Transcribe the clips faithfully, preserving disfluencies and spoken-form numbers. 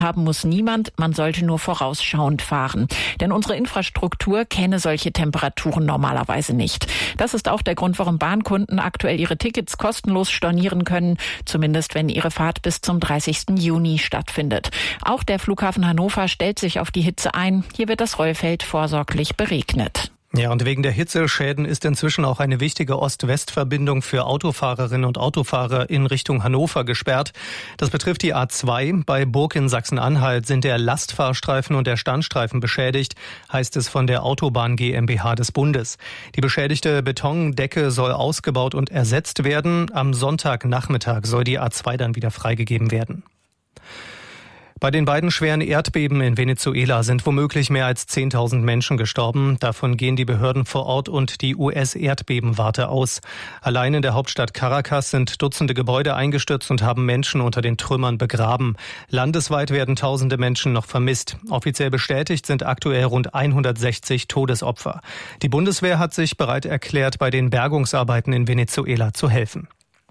haben muss niemand, man sollte nur vorausschauend fahren. Denn unsere Infrastruktur kenne solche Temperaturen normalerweise nicht. Das ist auch der Grund, warum Bahnkunden aktuell ihre Tickets kostenlos stornieren können, zumindest wenn ihre Fahrt bis zum dreißigsten Juni stattfindet. Auch der Flughafen Hannover stellt sich auf die Hitze ein. Hier wird das Rollfeld vorsorglich beregnet. Ja, und wegen der Hitzeschäden ist inzwischen auch eine wichtige Ost-West-Verbindung für Autofahrerinnen und Autofahrer in Richtung Hannover gesperrt. Das betrifft die A zwei. Bei Burg in Sachsen-Anhalt sind der Lastfahrstreifen und der Standstreifen beschädigt, heißt es von der Autobahn GmbH des Bundes. Die beschädigte Betondecke soll ausgebaut und ersetzt werden. Am Sonntagnachmittag soll die A zwei dann wieder freigegeben werden. Bei den beiden schweren Erdbeben in Venezuela sind womöglich mehr als zehntausend Menschen gestorben. Davon gehen die Behörden vor Ort und die U S-Erdbebenwarte aus. Allein in der Hauptstadt Caracas sind Dutzende Gebäude eingestürzt und haben Menschen unter den Trümmern begraben. Landesweit werden tausende Menschen noch vermisst. Offiziell bestätigt sind aktuell rund hundertsechzig Todesopfer. Die Bundeswehr hat sich bereit erklärt, bei den Bergungsarbeiten in Venezuela zu helfen.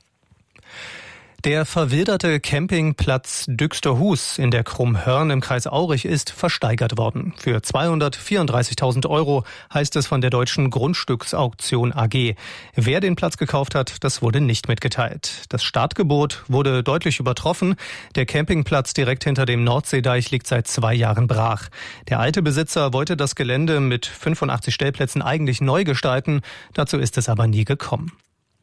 Der verwilderte Campingplatz Düxterhus in der Krummhörn im Kreis Aurich ist versteigert worden. Für zweihundertvierunddreißigtausend Euro, heißt es von der Deutschen Grundstücksauktion A G. Wer den Platz gekauft hat, das wurde nicht mitgeteilt. Das Startgebot wurde deutlich übertroffen. Der Campingplatz direkt hinter dem Nordseedeich liegt seit zwei Jahren brach. Der alte Besitzer wollte das Gelände mit fünfundachtzig Stellplätzen eigentlich neu gestalten. Dazu ist es aber nie gekommen.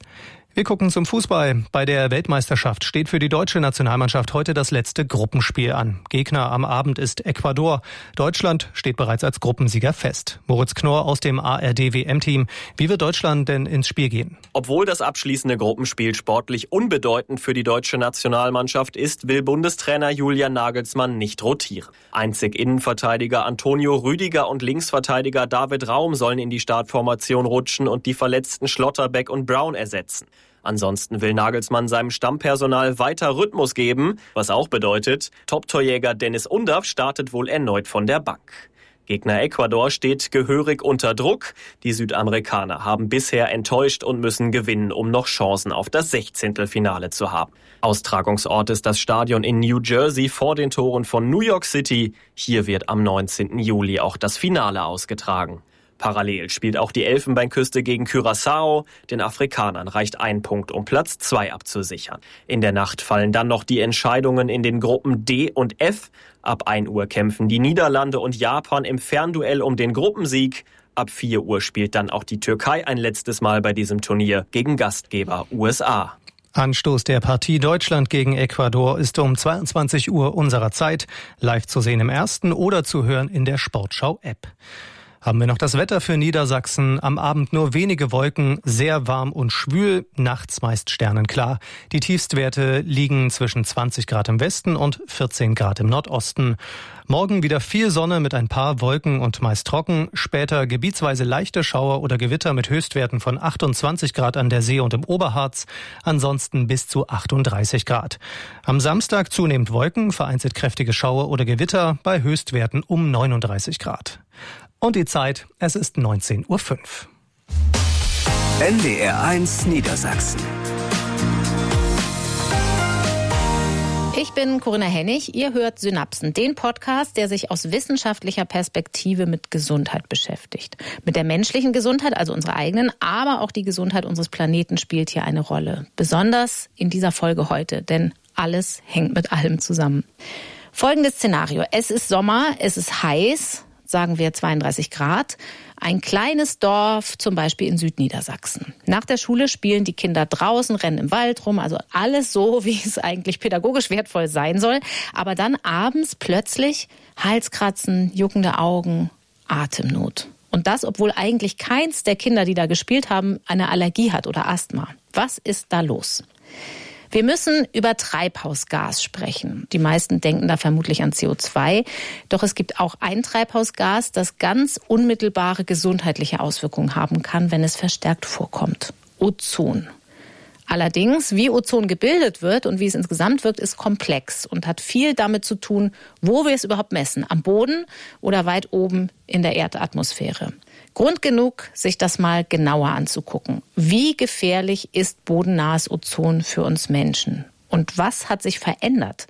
Wir gucken zum Fußball. Bei der Weltmeisterschaft steht für die deutsche Nationalmannschaft heute das letzte Gruppenspiel an. Gegner am Abend ist Ecuador. Deutschland steht bereits als Gruppensieger fest. Moritz Knorr aus dem A R D W M-Team. Wie wird Deutschland denn ins Spiel gehen? Obwohl das abschließende Gruppenspiel sportlich unbedeutend für die deutsche Nationalmannschaft ist, will Bundestrainer Julian Nagelsmann nicht rotieren. Einzig Innenverteidiger Antonio Rüdiger und Linksverteidiger David Raum sollen in die Startformation rutschen und die verletzten Schlotterbeck und Brown ersetzen. Ansonsten will Nagelsmann seinem Stammpersonal weiter Rhythmus geben, was auch bedeutet, Top-Torjäger Dennis Undav startet wohl erneut von der Bank. Gegner Ecuador steht gehörig unter Druck. Die Südamerikaner haben bisher enttäuscht und müssen gewinnen, um noch Chancen auf das Sechzehntelfinale zu haben. Austragungsort ist das Stadion in New Jersey vor den Toren von New York City. Hier wird am neunzehnten Juli auch das Finale ausgetragen. Parallel spielt auch die Elfenbeinküste gegen Curaçao. Den Afrikanern reicht ein Punkt, um Platz zwei abzusichern. In der Nacht fallen dann noch die Entscheidungen in den Gruppen D und F. Ab ein Uhr kämpfen die Niederlande und Japan im Fernduell um den Gruppensieg. Ab vier Uhr spielt dann auch die Türkei ein letztes Mal bei diesem Turnier gegen Gastgeber U S A. Anstoß der Partie Deutschland gegen Ecuador ist um zweiundzwanzig Uhr unserer Zeit. Live zu sehen im Ersten oder zu hören in der Sportschau-App. Haben wir noch das Wetter für Niedersachsen. Am Abend nur wenige Wolken, sehr warm und schwül, nachts meist sternenklar. Die Tiefstwerte liegen zwischen zwanzig Grad im Westen und vierzehn Grad im Nordosten. Morgen wieder viel Sonne mit ein paar Wolken und meist trocken. Später gebietsweise leichte Schauer oder Gewitter mit Höchstwerten von achtundzwanzig Grad an der See und im Oberharz. Ansonsten bis zu achtunddreißig Grad. Am Samstag zunehmend Wolken, vereinzelt kräftige Schauer oder Gewitter bei Höchstwerten um neununddreißig Grad. Und die Zeit, es ist neunzehn Uhr fünf. N D R eins Niedersachsen. Ich bin Corinna Hennig, ihr hört Synapsen, den Podcast, der sich aus wissenschaftlicher Perspektive mit Gesundheit beschäftigt. Mit der menschlichen Gesundheit, also unserer eigenen, aber auch die Gesundheit unseres Planeten spielt hier eine Rolle. Besonders in dieser Folge heute, denn alles hängt mit allem zusammen. Folgendes Szenario, es ist Sommer, es ist heiß, sagen wir zweiunddreißig Grad. Ein kleines Dorf, zum Beispiel in Südniedersachsen. Nach der Schule spielen die Kinder draußen, rennen im Wald rum, also alles so, wie es eigentlich pädagogisch wertvoll sein soll. Aber dann abends plötzlich Halskratzen, juckende Augen, Atemnot. Und das, obwohl eigentlich keins der Kinder, die da gespielt haben, eine Allergie hat oder Asthma. Was ist da los? Wir müssen über Treibhausgas sprechen. Die meisten denken da vermutlich an C O zwei. Doch es gibt auch ein Treibhausgas, das ganz unmittelbare gesundheitliche Auswirkungen haben kann, wenn es verstärkt vorkommt. Ozon. Allerdings, wie Ozon gebildet wird und wie es insgesamt wirkt, ist komplex und hat viel damit zu tun, wo wir es überhaupt messen. Am Boden oder weit oben in der Erdatmosphäre. Grund genug, sich das mal genauer anzugucken. Wie gefährlich ist bodennahes Ozon für uns Menschen? Und was hat sich verändert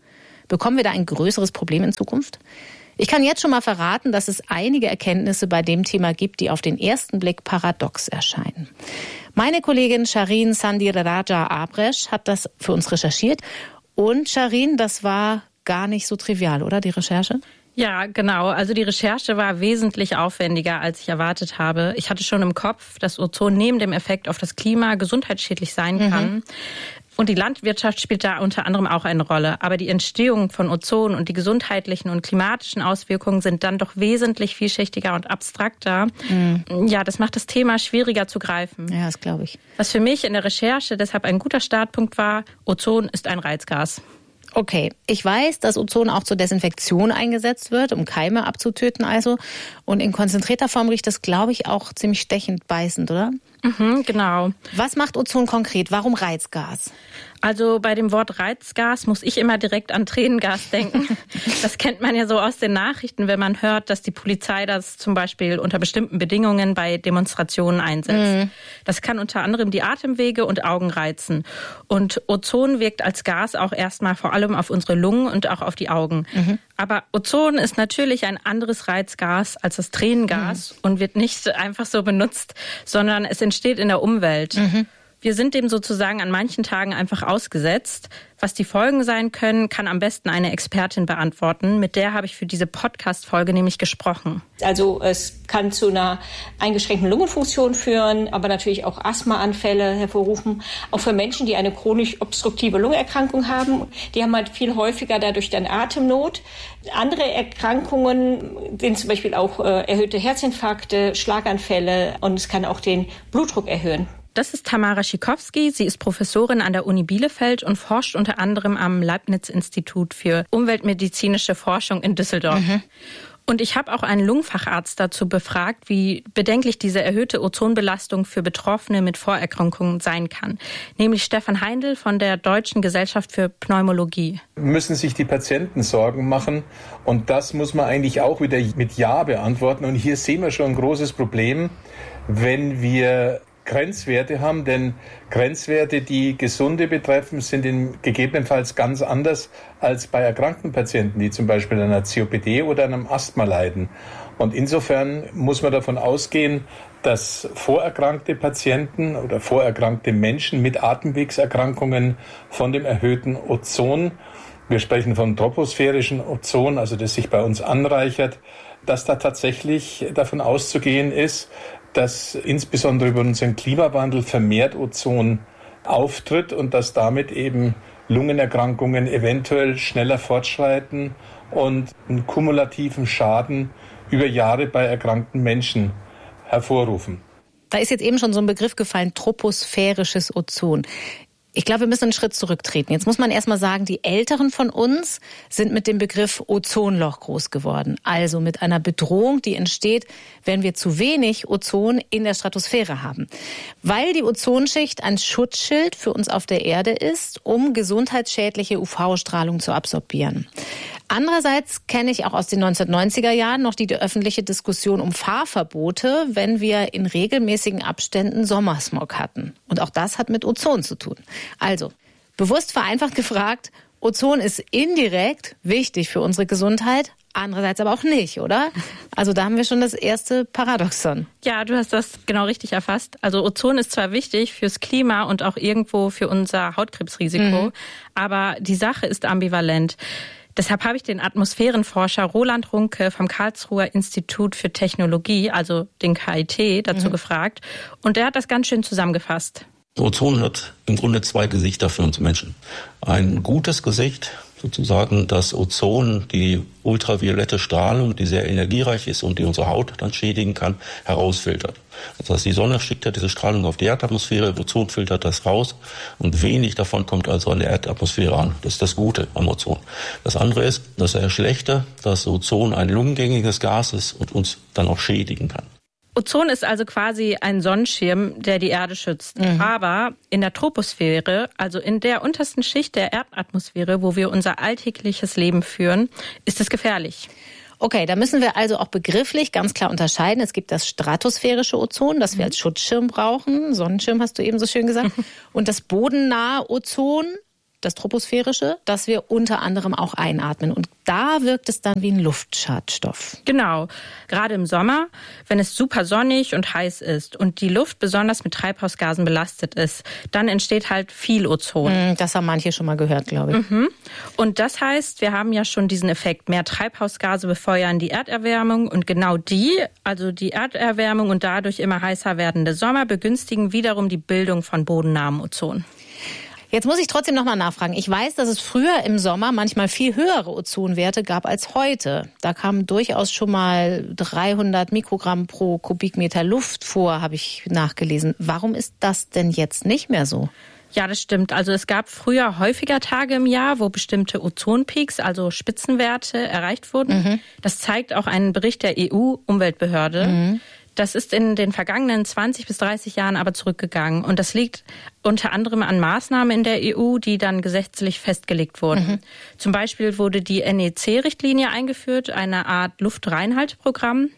Bekommen wir da ein größeres Problem in Zukunft? Ich kann jetzt schon mal verraten, dass es einige Erkenntnisse bei dem Thema gibt, die auf den ersten Blick paradox erscheinen. Meine Kollegin Sharin Sandhiraraja-Abresh hat das für uns recherchiert. Und Sharin, das war gar nicht so trivial, oder, die Recherche? Ja, genau. Also die Recherche war wesentlich aufwendiger, als ich erwartet habe. Ich hatte schon im Kopf, dass Ozon neben dem Effekt auf das Klima gesundheitsschädlich sein kann. Mhm. Und die Landwirtschaft spielt da unter anderem auch eine Rolle. Aber die Entstehung von Ozon und die gesundheitlichen und klimatischen Auswirkungen sind dann doch wesentlich vielschichtiger und abstrakter. Mhm. Ja, das macht das Thema schwieriger zu greifen. Ja, das glaube ich. Was für mich in der Recherche deshalb ein guter Startpunkt war, Ozon ist ein Reizgas. Okay, ich weiß, dass Ozon auch zur Desinfektion eingesetzt wird, um Keime abzutöten also. Und in konzentrierter Form riecht das, glaube ich, auch ziemlich stechend beißend, oder? Mhm, genau. Was macht Ozon konkret? Warum Reizgas? Also bei dem Wort Reizgas muss ich immer direkt an Tränengas denken. Das kennt man ja so aus den Nachrichten, wenn man hört, dass die Polizei das zum Beispiel unter bestimmten Bedingungen bei Demonstrationen einsetzt. Mhm. Das kann unter anderem die Atemwege und Augen reizen. Und Ozon wirkt als Gas auch erstmal vor allem auf unsere Lungen und auch auf die Augen. Mhm. Aber Ozon ist natürlich ein anderes Reizgas als das Tränengas mhm. und wird nicht einfach so benutzt, sondern es entsteht in der Umwelt. Mhm. Wir sind dem sozusagen an manchen Tagen einfach ausgesetzt. Was die Folgen sein können, kann am besten eine Expertin beantworten. Mit der habe ich für diese Podcast-Folge nämlich gesprochen. Also es kann zu einer eingeschränkten Lungenfunktion führen, aber natürlich auch Asthmaanfälle hervorrufen. Auch für Menschen, die eine chronisch obstruktive Lungenerkrankung haben, die haben halt viel häufiger dadurch dann Atemnot. Andere Erkrankungen sind zum Beispiel auch äh, erhöhte Herzinfarkte, Schlaganfälle und es kann auch den Blutdruck erhöhen. Das ist Tamara Schikowski. Sie ist Professorin an der Uni Bielefeld und forscht unter anderem am Leibniz-Institut für umweltmedizinische Forschung in Düsseldorf. Mhm. Und ich habe auch einen Lungenfacharzt dazu befragt, wie bedenklich diese erhöhte Ozonbelastung für Betroffene mit Vorerkrankungen sein kann. Nämlich Stefan Heindl von der Deutschen Gesellschaft für Pneumologie. Müssen sich die Patienten Sorgen machen? Und das muss man eigentlich auch wieder mit Ja beantworten. Und hier sehen wir schon ein großes Problem, wenn wir Grenzwerte haben, denn Grenzwerte, die Gesunde betreffen, sind in, gegebenenfalls ganz anders als bei erkrankten Patienten, die zum Beispiel an einer C O P D oder an einem Asthma leiden. Und insofern muss man davon ausgehen, dass vorerkrankte Patienten oder vorerkrankte Menschen mit Atemwegserkrankungen von dem erhöhten Ozon, wir sprechen vom troposphärischen Ozon, also das sich bei uns anreichert, dass da tatsächlich davon auszugehen ist, dass insbesondere über unseren Klimawandel vermehrt Ozon auftritt und dass damit eben Lungenerkrankungen eventuell schneller fortschreiten und einen kumulativen Schaden über Jahre bei erkrankten Menschen hervorrufen. Da ist jetzt eben schon so ein Begriff gefallen, troposphärisches Ozon. Ich glaube, wir müssen einen Schritt zurücktreten. Jetzt muss man erstmal sagen, die Älteren von uns sind mit dem Begriff Ozonloch groß geworden. Also mit einer Bedrohung, die entsteht, wenn wir zu wenig Ozon in der Stratosphäre haben. Weil die Ozonschicht ein Schutzschild für uns auf der Erde ist, um gesundheitsschädliche U V-Strahlung zu absorbieren. Andererseits kenne ich auch aus den neunzehnhundertneunziger Jahren noch die, die öffentliche Diskussion um Fahrverbote, wenn wir in regelmäßigen Abständen Sommersmog hatten. Und auch das hat mit Ozon zu tun. Also, bewusst vereinfacht gefragt, Ozon ist indirekt wichtig für unsere Gesundheit, andererseits aber auch nicht, oder? Also da haben wir schon das erste Paradoxon. Ja, du hast das genau richtig erfasst. Also Ozon ist zwar wichtig fürs Klima und auch irgendwo für unser Hautkrebsrisiko, mhm. aber die Sache ist ambivalent. Deshalb habe ich den Atmosphärenforscher Roland Runke vom Karlsruher Institut für Technologie, also den K I T, dazu mhm. gefragt. Und der hat das ganz schön zusammengefasst. Ozon hat im Grunde zwei Gesichter für uns Menschen. Ein gutes Gesicht, sozusagen das Ozon, die ultraviolette Strahlung, die sehr energiereich ist und die unsere Haut dann schädigen kann, herausfiltert. Das heißt, die Sonne schickt ja diese Strahlung auf die Erdatmosphäre, Ozon filtert das raus und wenig davon kommt also an der Erdatmosphäre an. Das ist das Gute am Ozon. Das andere ist, das eher schlechte, dass Ozon ein lungengängiges Gas ist und uns dann auch schädigen kann. Ozon ist also quasi ein Sonnenschirm, der die Erde schützt. Mhm. Aber in der Troposphäre, also in der untersten Schicht der Erdatmosphäre, wo wir unser alltägliches Leben führen, ist es gefährlich. Okay, da müssen wir also auch begrifflich ganz klar unterscheiden. Es gibt das stratosphärische Ozon, das wir als Schutzschirm brauchen. Sonnenschirm hast du eben so schön gesagt. Und das bodennahe Ozon, das troposphärische, das wir unter anderem auch einatmen. Und da wirkt es dann wie ein Luftschadstoff. Genau. Gerade im Sommer, wenn es super sonnig und heiß ist und die Luft besonders mit Treibhausgasen belastet ist, dann entsteht halt viel Ozon. Das haben manche schon mal gehört, glaube ich. Mhm. Und das heißt, wir haben ja schon diesen Effekt. Mehr Treibhausgase befeuern die Erderwärmung und genau die, also die Erderwärmung und dadurch immer heißer werdende Sommer, begünstigen wiederum die Bildung von bodennahem Ozon. Jetzt muss ich trotzdem noch mal nachfragen. Ich weiß, dass es früher im Sommer manchmal viel höhere Ozonwerte gab als heute. Da kamen durchaus schon mal dreihundert Mikrogramm pro Kubikmeter Luft vor, habe ich nachgelesen. Warum ist das denn jetzt nicht mehr so? Ja, das stimmt. Also es gab früher häufiger Tage im Jahr, wo bestimmte Ozonpeaks, also Spitzenwerte, erreicht wurden. Mhm. Das zeigt auch ein Bericht der E U-Umweltbehörde. Mhm. Das ist in den vergangenen zwanzig bis dreißig Jahren aber zurückgegangen. Und das liegt unter anderem an Maßnahmen in der E U, die dann gesetzlich festgelegt wurden. Mhm. Zum Beispiel wurde die N E C-Richtlinie eingeführt, eine Art Luftreinhalteprogramm.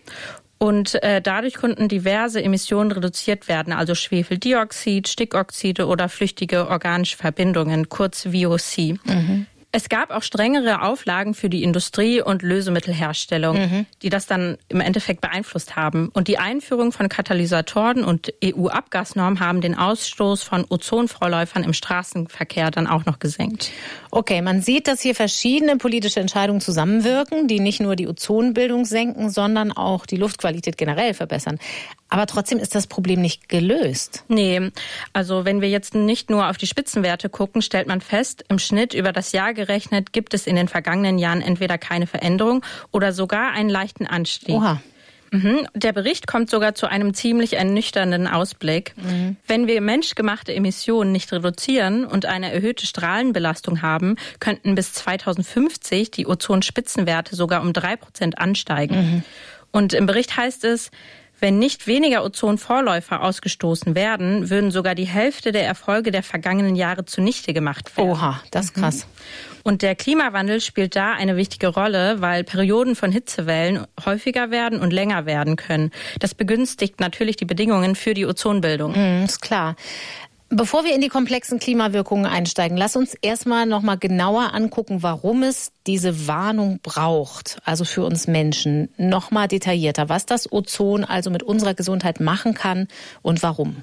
Und äh, dadurch konnten diverse Emissionen reduziert werden, also Schwefeldioxid, Stickoxide oder flüchtige organische Verbindungen, kurz V O C. Mhm. Es gab auch strengere Auflagen für die Industrie und Lösemittelherstellung, mhm. die das dann im Endeffekt beeinflusst haben. Und die Einführung von Katalysatoren und E U-Abgasnormen haben den Ausstoß von Ozonvorläufern im Straßenverkehr dann auch noch gesenkt. Okay, man sieht, dass hier verschiedene politische Entscheidungen zusammenwirken, die nicht nur die Ozonbildung senken, sondern auch die Luftqualität generell verbessern. Aber trotzdem ist das Problem nicht gelöst. Nee, also wenn wir jetzt nicht nur auf die Spitzenwerte gucken, stellt man fest, im Schnitt über das Jahr gerechnet gibt es in den vergangenen Jahren entweder keine Veränderung oder sogar einen leichten Anstieg. Oha. Mhm. Der Bericht kommt sogar zu einem ziemlich ernüchternden Ausblick. Mhm. Wenn wir menschgemachte Emissionen nicht reduzieren und eine erhöhte Strahlenbelastung haben, könnten bis zweitausendfünfzig die Ozonspitzenwerte sogar um drei Prozent ansteigen. Mhm. Und im Bericht heißt es, wenn nicht weniger Ozonvorläufer ausgestoßen werden, würden sogar die Hälfte der Erfolge der vergangenen Jahre zunichte gemacht werden. Oha, das ist krass. Und der Klimawandel spielt da eine wichtige Rolle, weil Perioden von Hitzewellen häufiger werden und länger werden können. Das begünstigt natürlich die Bedingungen für die Ozonbildung. Mhm, ist klar. Bevor wir in die komplexen Klimawirkungen einsteigen, lass uns erstmal noch mal genauer angucken, warum es diese Warnung braucht, also für uns Menschen. Noch mal detaillierter, was das Ozon also mit unserer Gesundheit machen kann und warum.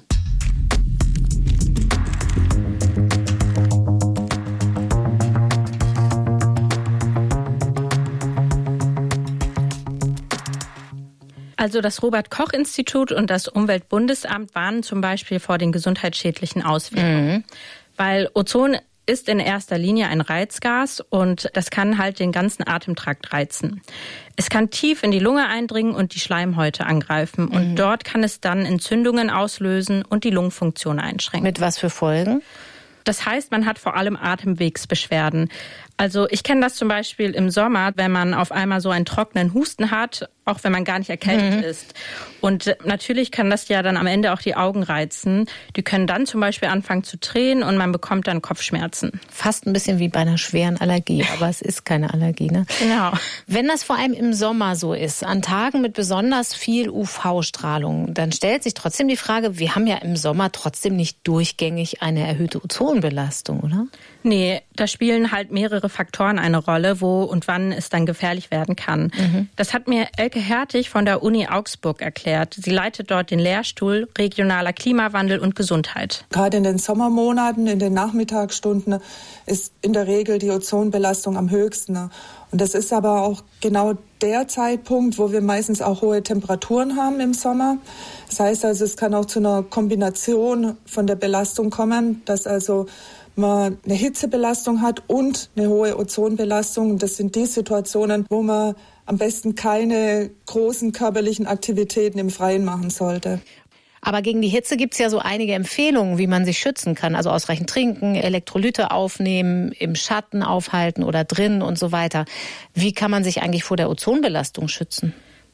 Also das Robert-Koch-Institut und das Umweltbundesamt warnen zum Beispiel vor den gesundheitsschädlichen Auswirkungen. Mhm. Weil Ozon ist in erster Linie ein Reizgas und das kann halt den ganzen Atemtrakt reizen. Es kann tief in die Lunge eindringen und die Schleimhäute angreifen. Und mhm. dort kann es dann Entzündungen auslösen und die Lungenfunktion einschränken. Mit was für Folgen? Das heißt, man hat vor allem Atemwegsbeschwerden. Also ich kenne das zum Beispiel im Sommer, wenn man auf einmal so einen trockenen Husten hat, auch wenn man gar nicht erkältet mhm. ist. Und natürlich kann das ja dann am Ende auch die Augen reizen. Die können dann zum Beispiel anfangen zu tränen und man bekommt dann Kopfschmerzen. Fast ein bisschen wie bei einer schweren Allergie, aber es ist keine Allergie, ne? Genau. Wenn das vor allem im Sommer so ist, an Tagen mit besonders viel U V-Strahlung, dann stellt sich trotzdem die Frage, wir haben ja im Sommer trotzdem nicht durchgängig eine erhöhte Ozonbelastung, oder? Nee, da spielen halt mehrere Faktoren eine Rolle, wo und wann es dann gefährlich werden kann. Mhm. Das hat mir Elke Hertig von der Uni Augsburg erklärt. Sie leitet dort den Lehrstuhl Regionaler Klimawandel und Gesundheit. Gerade in den Sommermonaten, in den Nachmittagsstunden ist in der Regel die Ozonbelastung am höchsten. Und das ist aber auch genau der Zeitpunkt, wo wir meistens auch hohe Temperaturen haben im Sommer. Das heißt also, es kann auch zu einer Kombination von der Belastung kommen, dass also man eine Hitzebelastung hat und eine hohe Ozonbelastung. Das sind die Situationen, wo man am besten keine großen körperlichen Aktivitäten im Freien machen sollte. Aber gegen die Hitze gibt es ja so einige Empfehlungen, wie man sich schützen kann. Also ausreichend trinken, Elektrolyte aufnehmen, im Schatten aufhalten oder drinnen und so weiter. Wie kann man sich eigentlich vor der Ozonbelastung schützen?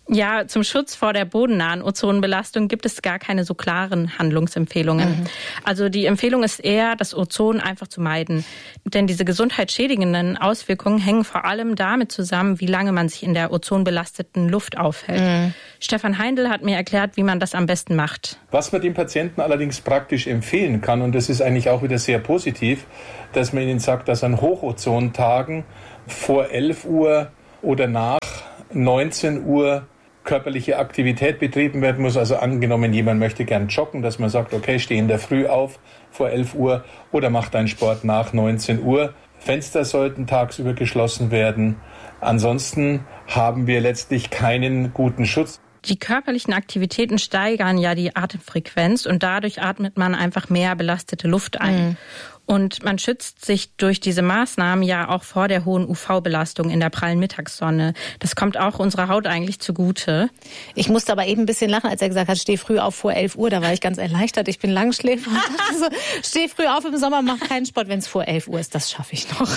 Ja, zum Schutz vor der bodennahen Ozonbelastung gibt es gar keine so klaren Handlungsempfehlungen. Mhm. Also die Empfehlung ist eher, das Ozon einfach zu meiden. Denn diese gesundheitsschädigenden Auswirkungen hängen vor allem damit zusammen, wie lange man sich in der ozonbelasteten Luft aufhält. Mhm. Stefan Heindl hat mir erklärt, wie man das am besten macht. Was man dem Patienten allerdings praktisch empfehlen kann, und das ist eigentlich auch wieder sehr positiv, dass man ihnen sagt, dass an Hochozontagen vor elf Uhr oder nach neunzehn Uhr körperliche Aktivität betrieben werden muss. Also angenommen, jemand möchte gern joggen, dass man sagt, okay, steh in der Früh auf vor elf Uhr oder mach deinen Sport nach neunzehn Uhr. Fenster sollten tagsüber geschlossen werden. Ansonsten haben wir letztlich keinen guten Schutz. Die körperlichen Aktivitäten steigern ja die Atemfrequenz und dadurch atmet man einfach mehr belastete Luft ein. Mhm. Und man schützt sich durch diese Maßnahmen ja auch vor der hohen U V-Belastung in der prallen Mittagssonne. Das kommt auch unserer Haut eigentlich zugute. Ich musste aber eben ein bisschen lachen, als er gesagt hat, steh früh auf vor elf Uhr. Da war ich ganz erleichtert. Ich bin Langschläfer und dachte so, steh früh auf im Sommer, mach keinen Sport. Wenn es vor elf Uhr ist, das schaffe ich noch.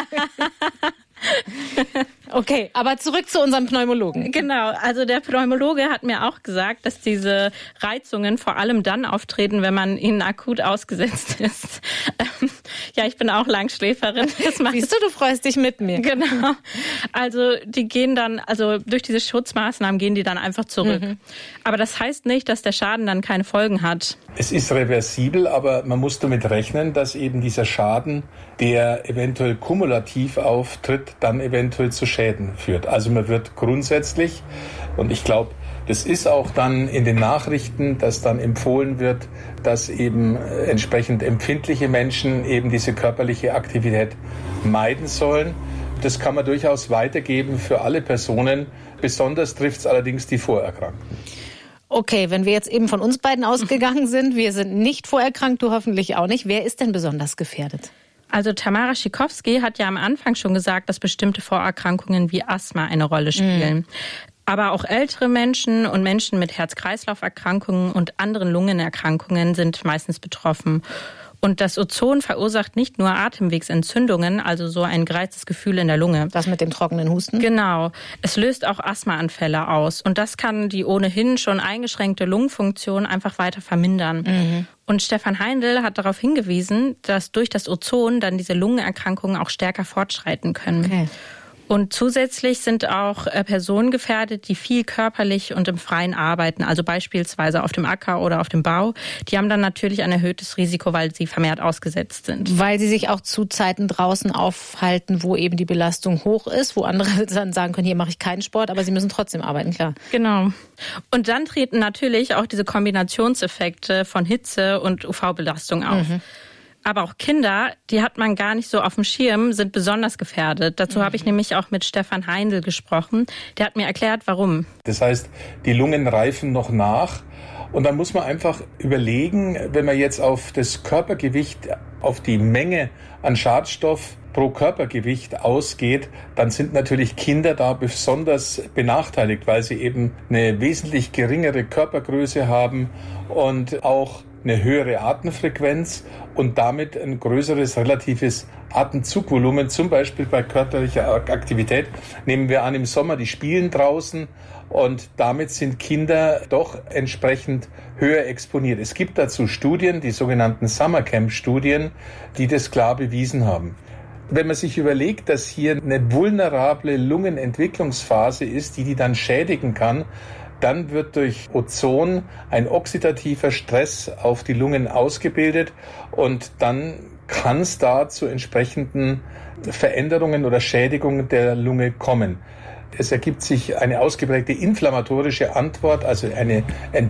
Okay, aber zurück zu unserem Pneumologen. Genau, also der Pneumologe hat mir auch gesagt, dass diese Reizungen vor allem dann auftreten, wenn man ihnen akut ausgesetzt ist. Ja, ich bin auch Langschläferin. Siehst du, du freust dich mit mir. Genau. Also die gehen dann, also durch diese Schutzmaßnahmen gehen die dann einfach zurück. Mhm. Aber das heißt nicht, dass der Schaden dann keine Folgen hat. Es ist reversibel, aber man muss damit rechnen, dass eben dieser Schaden, der eventuell kumulativ auftritt, dann eventuell zu Schäden führt. Also man wird grundsätzlich, und ich glaube, das ist auch dann in den Nachrichten, dass dann empfohlen wird, dass eben entsprechend empfindliche Menschen eben diese körperliche Aktivität meiden sollen. Das kann man durchaus weitergeben für alle Personen. Besonders trifft es allerdings die Vorerkrankten. Okay, wenn wir jetzt eben von uns beiden ausgegangen sind, wir sind nicht vorerkrankt, du hoffentlich auch nicht. Wer ist denn besonders gefährdet? Also Tamara Schikowski hat ja am Anfang schon gesagt, dass bestimmte Vorerkrankungen wie Asthma eine Rolle spielen. Mhm. Aber auch ältere Menschen und Menschen mit Herz-Kreislauf-Erkrankungen und anderen Lungenerkrankungen sind meistens betroffen. Und das Ozon verursacht nicht nur Atemwegsentzündungen, also so ein gereiztes Gefühl in der Lunge. Das mit dem trockenen Husten? Genau. Es löst auch Asthmaanfälle aus. Und das kann die ohnehin schon eingeschränkte Lungenfunktion einfach weiter vermindern. Mhm. Und Stefan Heindl hat darauf hingewiesen, dass durch das Ozon dann diese Lungenerkrankungen auch stärker fortschreiten können. Okay. Und zusätzlich sind auch Personen gefährdet, die viel körperlich und im Freien arbeiten, also beispielsweise auf dem Acker oder auf dem Bau. Die haben dann natürlich ein erhöhtes Risiko, weil sie vermehrt ausgesetzt sind. Weil sie sich auch zu Zeiten draußen aufhalten, wo eben die Belastung hoch ist, wo andere dann sagen können, hier mache ich keinen Sport, aber sie müssen trotzdem arbeiten, klar. Genau. Und dann treten natürlich auch diese Kombinationseffekte von Hitze und U V-Belastung auf. Mhm. Aber auch Kinder, die hat man gar nicht so auf dem Schirm, sind besonders gefährdet. Dazu mhm. habe ich nämlich auch mit Stefan Heindl gesprochen. Der hat mir erklärt, warum. Das heißt, die Lungen reifen noch nach. Und dann muss man einfach überlegen, wenn man jetzt auf das Körpergewicht, auf die Menge an Schadstoff pro Körpergewicht ausgeht, dann sind natürlich Kinder da besonders benachteiligt, weil sie eben eine wesentlich geringere Körpergröße haben und auch eine höhere Atemfrequenz und damit ein größeres relatives Atemzugvolumen, zum Beispiel bei körperlicher Aktivität. Nehmen wir an, im Sommer, die spielen draußen und damit sind Kinder doch entsprechend höher exponiert. Es gibt dazu Studien, die sogenannten Summercamp-Studien, die das klar bewiesen haben. Wenn man sich überlegt, dass hier eine vulnerable Lungenentwicklungsphase ist, die die dann schädigen kann, dann wird durch Ozon ein oxidativer Stress auf die Lungen ausgebildet und dann kann es da zu entsprechenden Veränderungen oder Schädigungen der Lunge kommen. Es ergibt sich eine ausgeprägte inflammatorische Antwort, also eine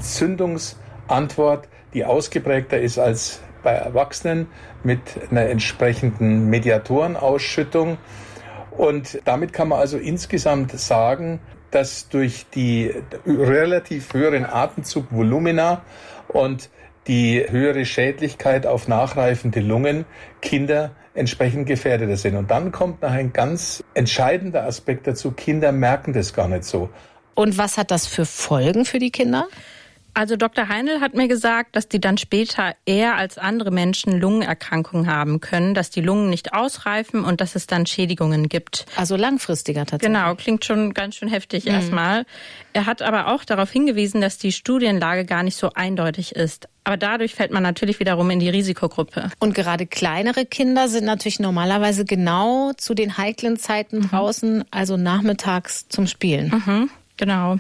Entzündungsantwort, die ausgeprägter ist als bei Erwachsenen mit einer entsprechenden Mediatorenausschüttung. Und damit kann man also insgesamt sagen, dass durch die relativ höheren Atemzugvolumina und die höhere Schädlichkeit auf nachreifende Lungen Kinder entsprechend gefährdeter sind. Und dann kommt noch ein ganz entscheidender Aspekt dazu. Kinder merken das gar nicht so. Und was hat das für Folgen für die Kinder? Also Doktor Heinl hat mir gesagt, dass die dann später eher als andere Menschen Lungenerkrankungen haben können, dass die Lungen nicht ausreifen und dass es dann Schädigungen gibt. Also langfristiger tatsächlich. Genau, klingt schon ganz schön heftig mhm. erstmal. Er hat aber auch darauf hingewiesen, dass die Studienlage gar nicht so eindeutig ist. Aber dadurch fällt man natürlich wiederum in die Risikogruppe. Und gerade kleinere Kinder sind natürlich normalerweise genau zu den heiklen Zeiten mhm. draußen, also nachmittags zum Spielen. Mhm, genau.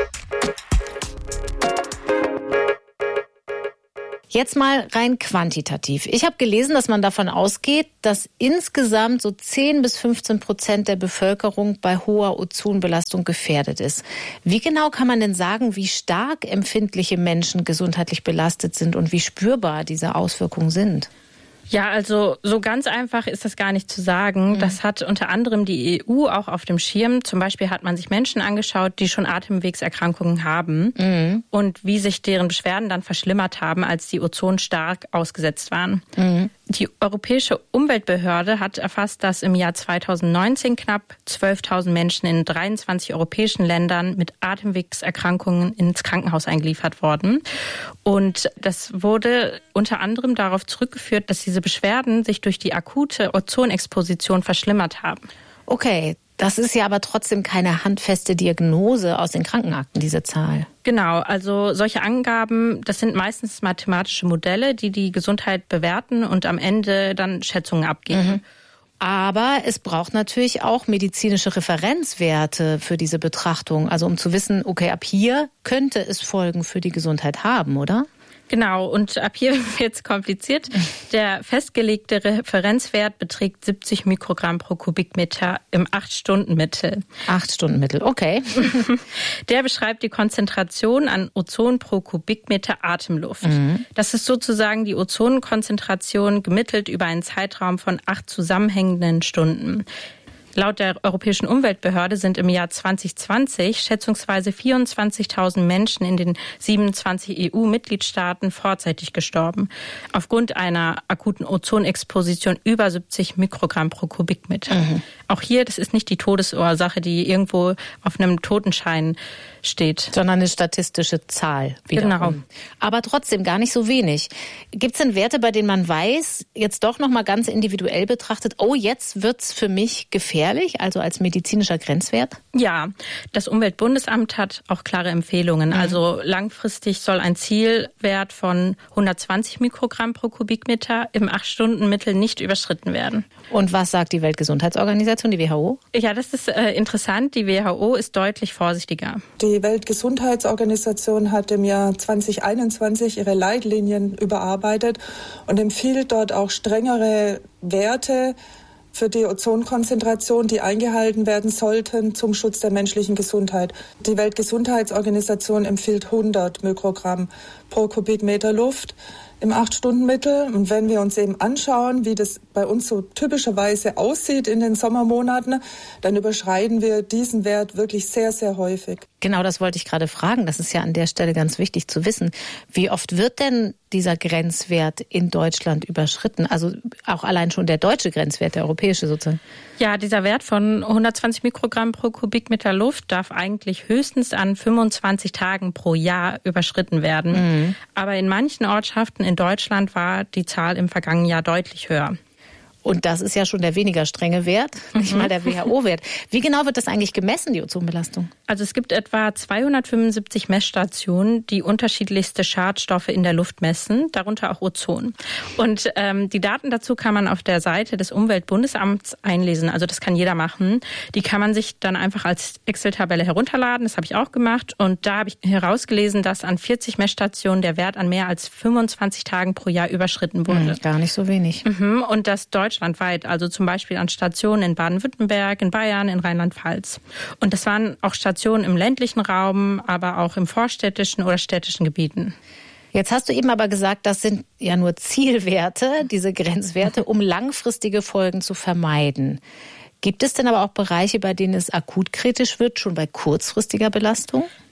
Jetzt mal rein quantitativ. Ich habe gelesen, dass man davon ausgeht, dass insgesamt so zehn bis fünfzehn Prozent der Bevölkerung bei hoher Ozonbelastung gefährdet ist. Wie genau kann man denn sagen, wie stark empfindliche Menschen gesundheitlich belastet sind und wie spürbar diese Auswirkungen sind? Ja, also so ganz einfach ist das gar nicht zu sagen. Mhm. Das hat unter anderem die E U auch auf dem Schirm. Zum Beispiel hat man sich Menschen angeschaut, die schon Atemwegserkrankungen haben mhm. und wie sich deren Beschwerden dann verschlimmert haben, als die Ozon stark ausgesetzt waren. Mhm. Die Europäische Umweltbehörde hat erfasst, dass im Jahr zweitausendneunzehn knapp zwölftausend Menschen in dreiundzwanzig europäischen Ländern mit Atemwegserkrankungen ins Krankenhaus eingeliefert wurden. Und das wurde unter anderem darauf zurückgeführt, dass diese Beschwerden sich durch die akute Ozonexposition verschlimmert haben. Okay, das ist ja aber trotzdem keine handfeste Diagnose aus den Krankenakten, diese Zahl. Genau, also solche Angaben, das sind meistens mathematische Modelle, die die Gesundheit bewerten und am Ende dann Schätzungen abgeben. Mhm. Aber es braucht natürlich auch medizinische Referenzwerte für diese Betrachtung, also um zu wissen, okay, ab hier könnte es Folgen für die Gesundheit haben, oder? Genau, und ab hier wird es kompliziert. Der festgelegte Referenzwert beträgt siebzig Mikrogramm pro Kubikmeter im acht-Stunden-Mittel. acht-Stunden-Mittel, okay. Der beschreibt die Konzentration an Ozon pro Kubikmeter Atemluft. Mhm. Das ist sozusagen die Ozonkonzentration gemittelt über einen Zeitraum von acht zusammenhängenden Stunden. Laut der Europäischen Umweltbehörde sind im Jahr zwanzig zwanzig schätzungsweise vierundzwanzigtausend Menschen in den siebenundzwanzig E U-Mitgliedstaaten vorzeitig gestorben. Aufgrund einer akuten Ozonexposition über siebzig Mikrogramm pro Kubikmeter. Mhm. Auch hier, das ist nicht die Todesursache, die irgendwo auf einem Totenschein steht. Sondern eine statistische Zahl. Wiederum. Genau. Aber trotzdem gar nicht so wenig. Gibt es denn Werte, bei denen man weiß, jetzt doch nochmal ganz individuell betrachtet, oh, jetzt wird's für mich gefährlich, also als medizinischer Grenzwert? Ja, das Umweltbundesamt hat auch klare Empfehlungen. Mhm. Also langfristig soll ein Zielwert von hundertzwanzig Mikrogramm pro Kubikmeter im acht-Stunden-Mittel nicht überschritten werden. Und was sagt die Weltgesundheitsorganisation, die W H O? Ja, das ist äh, interessant. Die W H O ist deutlich vorsichtiger. Die Weltgesundheitsorganisation hat im Jahr zwanzig einundzwanzig ihre Leitlinien überarbeitet und empfiehlt dort auch strengere Werte für die Ozonkonzentration, die eingehalten werden sollten zum Schutz der menschlichen Gesundheit. Die Weltgesundheitsorganisation empfiehlt hundert Mikrogramm pro Kubikmeter Luft im acht-Stunden-Mittel. Und wenn wir uns eben anschauen, wie das bei uns so typischerweise aussieht in den Sommermonaten, dann überschreiten wir diesen Wert wirklich sehr, sehr häufig. Genau, das wollte ich gerade fragen. Das ist ja an der Stelle ganz wichtig zu wissen. Wie oft wird denn dieser Grenzwert in Deutschland überschritten? Also auch allein schon der deutsche Grenzwert, der europäische sozusagen. Ja, dieser Wert von hundertzwanzig Mikrogramm pro Kubikmeter Luft darf eigentlich höchstens an fünfundzwanzig Tagen pro Jahr überschritten werden. Mhm. Aber in manchen Ortschaften in Deutschland war die Zahl im vergangenen Jahr deutlich höher. Und das ist ja schon der weniger strenge Wert, nicht mal der W H O-Wert. Wie genau wird das eigentlich gemessen, die Ozonbelastung? Also es gibt etwa zweihundertfünfundsiebzig Messstationen, die unterschiedlichste Schadstoffe in der Luft messen, darunter auch Ozon. Und ähm, die Daten dazu kann man auf der Seite des Umweltbundesamts einlesen. Also das kann jeder machen. Die kann man sich dann einfach als Excel-Tabelle herunterladen. Das habe ich auch gemacht. Und da habe ich herausgelesen, dass an vierzig Messstationen der Wert an mehr als fünfundzwanzig Tagen pro Jahr überschritten wurde. Hm, gar nicht so wenig. Mhm. Und das deutschlandweit, also zum Beispiel an Stationen in Baden-Württemberg, in Bayern, in Rheinland-Pfalz. Und das waren auch Stationen im ländlichen Raum, aber auch im vorstädtischen oder städtischen Gebieten. Jetzt hast du eben aber gesagt, das sind ja nur Zielwerte, diese Grenzwerte, um langfristige Folgen zu vermeiden. Gibt es denn aber auch Bereiche, bei denen es akut kritisch wird, schon bei kurzfristiger Belastung?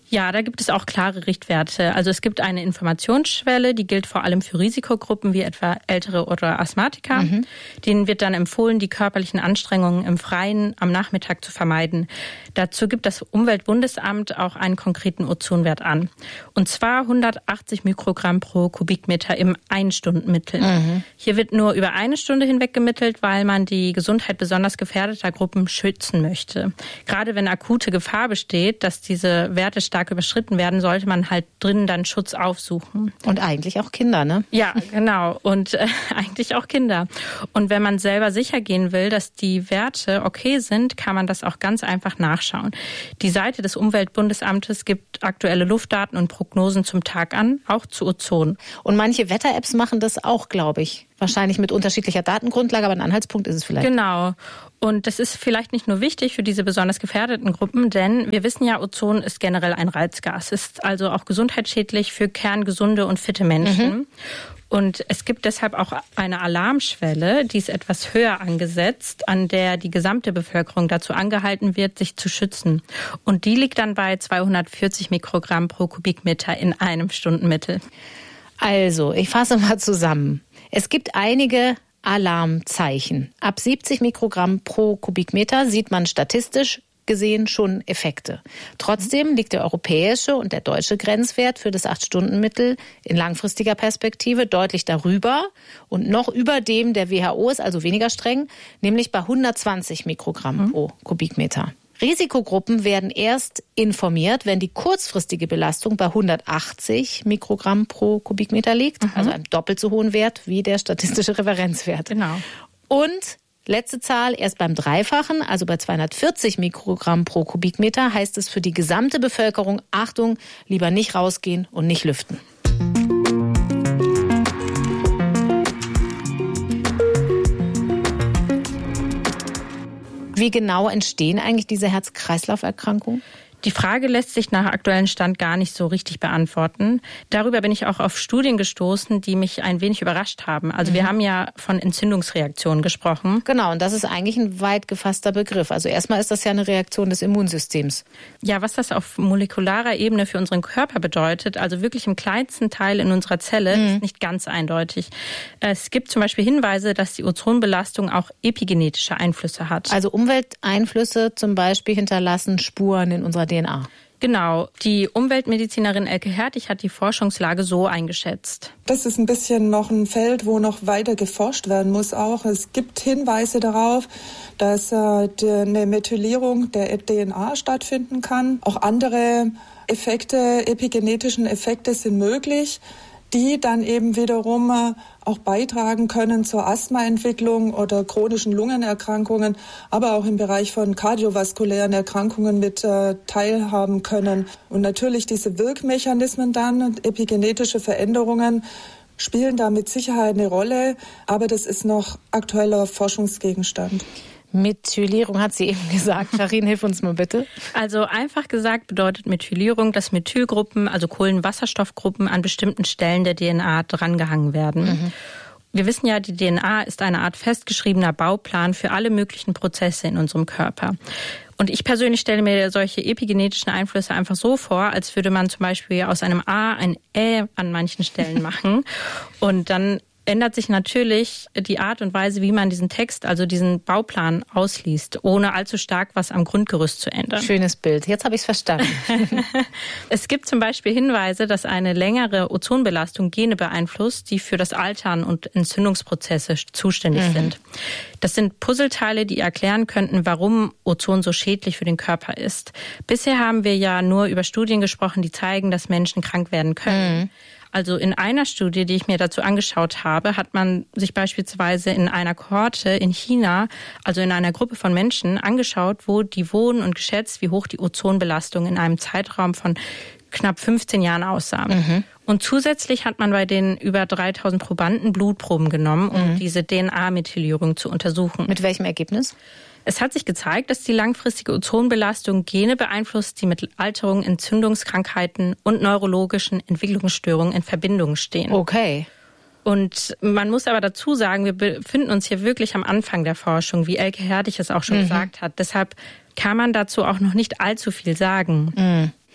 Ja, da gibt es auch klare Richtwerte. Also es gibt eine Informationsschwelle, die gilt vor allem für Risikogruppen wie etwa Ältere oder Asthmatiker. Mhm. Denen wird dann empfohlen, die körperlichen Anstrengungen im Freien am Nachmittag zu vermeiden. Dazu gibt das Umweltbundesamt auch einen konkreten Ozonwert an. Und zwar hundertachtzig Mikrogramm pro Kubikmeter im Ein-Stunden-Mittel. Mhm. Hier wird nur über eine Stunde hinweg gemittelt, weil man die Gesundheit besonders gefährdeter Gruppen schützen möchte. Gerade wenn akute Gefahr besteht, dass diese Werte stark überschritten werden, sollte man halt drinnen dann Schutz aufsuchen. Und eigentlich auch Kinder, ne? Ja, genau. Und äh, eigentlich auch Kinder. Und wenn man selber sicher gehen will, dass die Werte okay sind, kann man das auch ganz einfach nachschauen. Die Seite des Umweltbundesamtes gibt aktuelle Luftdaten und Prognosen zum Tag an, auch zu Ozon. Und manche Wetter-Apps machen das auch, glaube ich. Wahrscheinlich mit unterschiedlicher Datengrundlage, aber ein Anhaltspunkt ist es vielleicht. Genau. Und das ist vielleicht nicht nur wichtig für diese besonders gefährdeten Gruppen, denn wir wissen ja, Ozon ist generell ein Reizgas, ist also auch gesundheitsschädlich für kerngesunde und fitte Menschen. Mhm. Und es gibt deshalb auch eine Alarmschwelle, die ist etwas höher angesetzt, an der die gesamte Bevölkerung dazu angehalten wird, sich zu schützen. Und die liegt dann bei zweihundertvierzig Mikrogramm pro Kubikmeter in einem Stundenmittel. Also, ich fasse mal zusammen. Es gibt einige Alarmzeichen. Ab siebzig Mikrogramm pro Kubikmeter sieht man statistisch gesehen schon Effekte. Trotzdem liegt der europäische und der deutsche Grenzwert für das acht-Stunden-Mittel in langfristiger Perspektive deutlich darüber und noch über dem der W H O ist, also weniger streng, nämlich bei hundertzwanzig Mikrogramm mhm. pro Kubikmeter. Risikogruppen werden erst informiert, wenn die kurzfristige Belastung bei hundertachtzig Mikrogramm pro Kubikmeter liegt, mhm. also einem doppelt so hohen Wert wie der statistische Referenzwert. Genau. Und letzte Zahl, erst beim Dreifachen, also bei zweihundertvierzig Mikrogramm pro Kubikmeter, heißt es für die gesamte Bevölkerung, Achtung, lieber nicht rausgehen und nicht lüften. Wie genau entstehen eigentlich diese Herz-Kreislauf-Erkrankungen? Die Frage lässt sich nach aktuellem Stand gar nicht so richtig beantworten. Darüber bin ich auch auf Studien gestoßen, die mich ein wenig überrascht haben. Also mhm. wir haben ja von Entzündungsreaktionen gesprochen. Genau, und das ist eigentlich ein weit gefasster Begriff. Also erstmal ist das ja eine Reaktion des Immunsystems. Ja, was das auf molekularer Ebene für unseren Körper bedeutet, also wirklich im kleinsten Teil in unserer Zelle, mhm. ist nicht ganz eindeutig. Es gibt zum Beispiel Hinweise, dass die Ozonbelastung auch epigenetische Einflüsse hat. Also Umwelteinflüsse zum Beispiel hinterlassen Spuren in unserer D N A. Genau. Die Umweltmedizinerin Elke Hertig hat die Forschungslage so eingeschätzt. Das ist ein bisschen noch ein Feld, wo noch weiter geforscht werden muss auch. Es gibt Hinweise darauf, dass äh, die, eine Methylierung der D N A stattfinden kann. Auch andere Effekte, epigenetischen Effekte sind möglich, die dann eben wiederum äh, auch beitragen können zur Asthmaentwicklung oder chronischen Lungenerkrankungen, aber auch im Bereich von kardiovaskulären Erkrankungen mit äh, teilhaben können. Und natürlich diese Wirkmechanismen dann, epigenetische Veränderungen, spielen da mit Sicherheit eine Rolle, aber das ist noch aktueller Forschungsgegenstand. Methylierung hat sie eben gesagt. Sharin, hilf uns mal bitte. Also einfach gesagt bedeutet Methylierung, dass Methylgruppen, also Kohlenwasserstoffgruppen, an bestimmten Stellen der D N A drangehangen werden. Mhm. Wir wissen ja, die D N A ist eine Art festgeschriebener Bauplan für alle möglichen Prozesse in unserem Körper. Und ich persönlich stelle mir solche epigenetischen Einflüsse einfach so vor, als würde man zum Beispiel aus einem A ein Ä an manchen Stellen machen. Und dann ändert sich natürlich die Art und Weise, wie man diesen Text, also diesen Bauplan ausliest, ohne allzu stark was am Grundgerüst zu ändern. Schönes Bild. Jetzt habe ich es verstanden. Es gibt zum Beispiel Hinweise, dass eine längere Ozonbelastung Gene beeinflusst, die für das Altern und Entzündungsprozesse zuständig mhm. sind. Das sind Puzzleteile, die erklären könnten, warum Ozon so schädlich für den Körper ist. Bisher haben wir ja nur über Studien gesprochen, die zeigen, dass Menschen krank werden können. Mhm. Also in einer Studie, die ich mir dazu angeschaut habe, hat man sich beispielsweise in einer Kohorte in China, also in einer Gruppe von Menschen, angeschaut, wo die wohnen und geschätzt, wie hoch die Ozonbelastung in einem Zeitraum von knapp fünfzehn Jahren aussah. Mhm. Und zusätzlich hat man bei den über dreitausend Probanden Blutproben genommen, um mhm. diese D N A-Methylierung zu untersuchen. Mit welchem Ergebnis? Es hat sich gezeigt, dass die langfristige Ozonbelastung Gene beeinflusst, die mit Alterung, Entzündungskrankheiten und neurologischen Entwicklungsstörungen in Verbindung stehen. Okay. Und man muss aber dazu sagen, wir befinden uns hier wirklich am Anfang der Forschung, wie Elke Hertig es auch schon mhm. gesagt hat. Deshalb kann man dazu auch noch nicht allzu viel sagen. Mhm.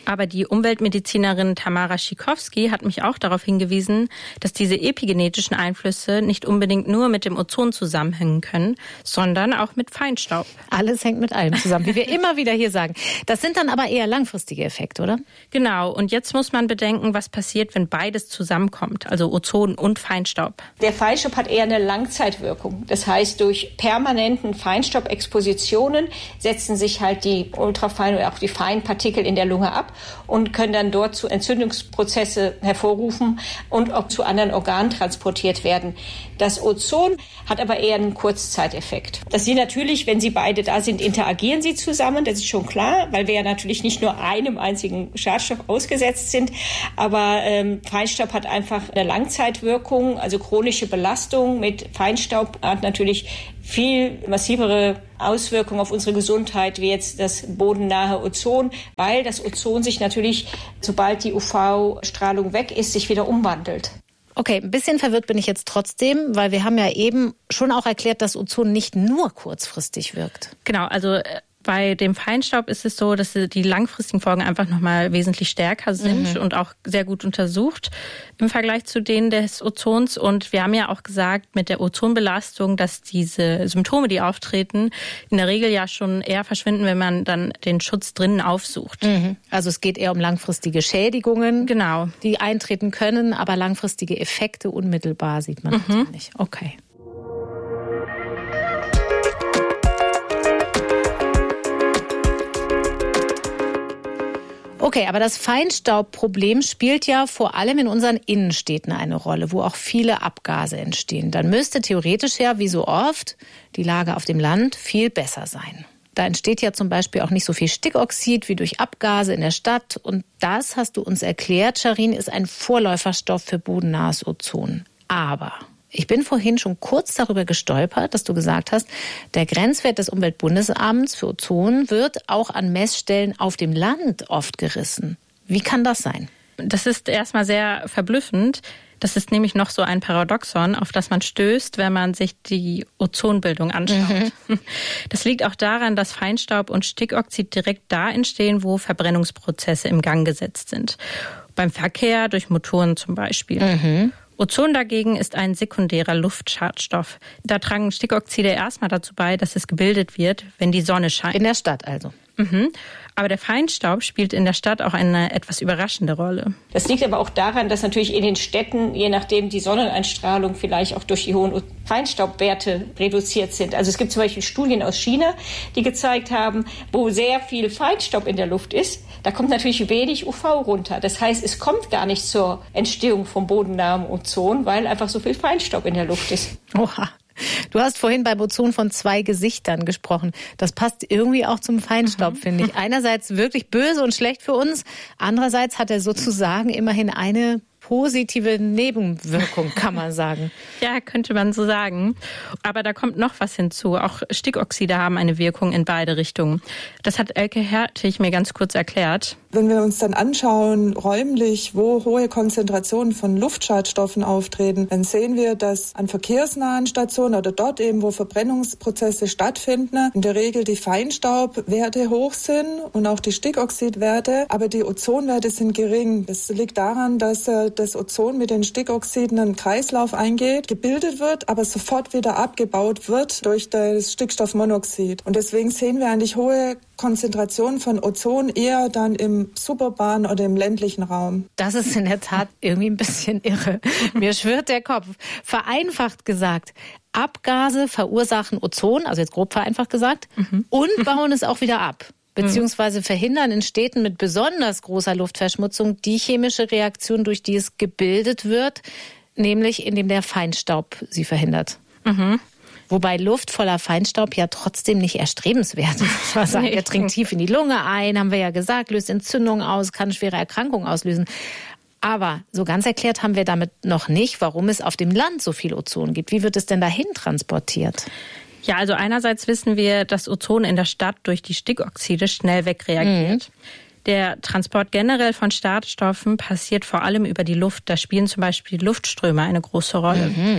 Aber die Umweltmedizinerin Tamara Schikowski hat mich auch darauf hingewiesen, dass diese epigenetischen Einflüsse nicht unbedingt nur mit dem Ozon zusammenhängen können, sondern auch mit Feinstaub. Alles hängt mit allem zusammen, wie wir immer wieder hier sagen. Das sind dann aber eher langfristige Effekte, oder? Genau. Und jetzt muss man bedenken, was passiert, wenn beides zusammenkommt, also Ozon und Feinstaub. Der Feinstaub hat eher eine Langzeitwirkung. Das heißt, durch permanenten Feinstaubexpositionen setzen sich halt die ultrafeinen oder auch die feinen Partikel in der Lunge ab und können dann dort zu Entzündungsprozesse hervorrufen und auch zu anderen Organen transportiert werden. Das Ozon hat aber eher einen Kurzzeiteffekt. Dass sie natürlich, wenn sie beide da sind, interagieren sie zusammen, das ist schon klar, weil wir ja natürlich nicht nur einem einzigen Schadstoff ausgesetzt sind, aber ähm, Feinstaub hat einfach eine Langzeitwirkung, also chronische Belastung mit Feinstaub hat natürlich viel massivere Auswirkungen auf unsere Gesundheit wie jetzt das bodennahe Ozon, weil das Ozon sich natürlich, sobald die U V-Strahlung weg ist, sich wieder umwandelt. Okay, ein bisschen verwirrt bin ich jetzt trotzdem, weil wir haben ja eben schon auch erklärt, dass Ozon nicht nur kurzfristig wirkt. Genau, also bei dem Feinstaub ist es so, dass die langfristigen Folgen einfach nochmal wesentlich stärker sind mhm. und auch sehr gut untersucht im Vergleich zu denen des Ozons. Und wir haben ja auch gesagt, mit der Ozonbelastung, dass diese Symptome, die auftreten, in der Regel ja schon eher verschwinden, wenn man dann den Schutz drinnen aufsucht. Mhm. Also es geht eher um langfristige Schädigungen, genau, die eintreten können, aber langfristige Effekte unmittelbar sieht man mhm. nicht. Okay. Okay, aber das Feinstaubproblem spielt ja vor allem in unseren Innenstädten eine Rolle, wo auch viele Abgase entstehen. Dann müsste theoretisch ja, wie so oft, die Lage auf dem Land viel besser sein. Da entsteht ja zum Beispiel auch nicht so viel Stickoxid wie durch Abgase in der Stadt. Und das, hast du uns erklärt, Charin, ist ein Vorläuferstoff für bodennahes Ozon. Aber ich bin vorhin schon kurz darüber gestolpert, dass du gesagt hast, der Grenzwert des Umweltbundesamts für Ozon wird auch an Messstellen auf dem Land oft gerissen. Wie kann das sein? Das ist erstmal sehr verblüffend. Das ist nämlich noch so ein Paradoxon, auf das man stößt, wenn man sich die Ozonbildung anschaut. Mhm. Das liegt auch daran, dass Feinstaub und Stickoxid direkt da entstehen, wo Verbrennungsprozesse im Gang gesetzt sind. Beim Verkehr, durch Motoren zum Beispiel. Mhm. Ozon dagegen ist ein sekundärer Luftschadstoff. Da tragen Stickoxide erstmal dazu bei, dass es gebildet wird, wenn die Sonne scheint. In der Stadt also. Mhm. Aber der Feinstaub spielt in der Stadt auch eine etwas überraschende Rolle. Das liegt aber auch daran, dass natürlich in den Städten, je nachdem die Sonneneinstrahlung vielleicht auch durch die hohen Feinstaubwerte reduziert sind. Also es gibt zum Beispiel Studien aus China, die gezeigt haben, wo sehr viel Feinstaub in der Luft ist, da kommt natürlich wenig U V runter. Das heißt, es kommt gar nicht zur Entstehung vom bodennahen Ozon, weil einfach so viel Feinstaub in der Luft ist. Oha. Du hast vorhin beim Ozon von zwei Gesichtern gesprochen. Das passt irgendwie auch zum Feinstaub, mhm. finde ich. Einerseits wirklich böse und schlecht für uns. Andererseits hat er sozusagen immerhin eine positive Nebenwirkung, kann man sagen. Ja, könnte man so sagen. Aber da kommt noch was hinzu. Auch Stickoxide haben eine Wirkung in beide Richtungen. Das hat Elke Hertig mir ganz kurz erklärt. Wenn wir uns dann anschauen, räumlich, wo hohe Konzentrationen von Luftschadstoffen auftreten, dann sehen wir, dass an verkehrsnahen Stationen oder dort eben, wo Verbrennungsprozesse stattfinden, in der Regel die Feinstaubwerte hoch sind und auch die Stickoxidwerte, aber die Ozonwerte sind gering. Das liegt daran, dass das Ozon mit den Stickoxiden einen Kreislauf eingeht, gebildet wird, aber sofort wieder abgebaut wird durch das Stickstoffmonoxid. Und deswegen sehen wir eigentlich hohe Konzentrationen von Ozon eher dann im suburbanen oder im ländlichen Raum. Das ist in der Tat irgendwie ein bisschen irre. Mir schwirrt der Kopf. Vereinfacht gesagt, Abgase verursachen Ozon, also jetzt grob vereinfacht gesagt, mhm. und bauen es auch wieder ab. Beziehungsweise verhindern in Städten mit besonders großer Luftverschmutzung die chemische Reaktion, durch die es gebildet wird, nämlich indem der Feinstaub sie verhindert. Mhm. Wobei Luft voller Feinstaub ja trotzdem nicht erstrebenswert ist. Was sagen, er dringt tief in die Lunge ein, haben wir ja gesagt, löst Entzündungen aus, kann schwere Erkrankungen auslösen. Aber so ganz erklärt haben wir damit noch nicht, warum es auf dem Land so viel Ozon gibt. Wie wird es denn dahin transportiert? Ja, also einerseits wissen wir, dass Ozon in der Stadt durch die Stickoxide schnell wegreagiert. Mhm. Der Transport generell von Schadstoffen passiert vor allem über die Luft. Da spielen zum Beispiel Luftströme eine große Rolle. Mhm.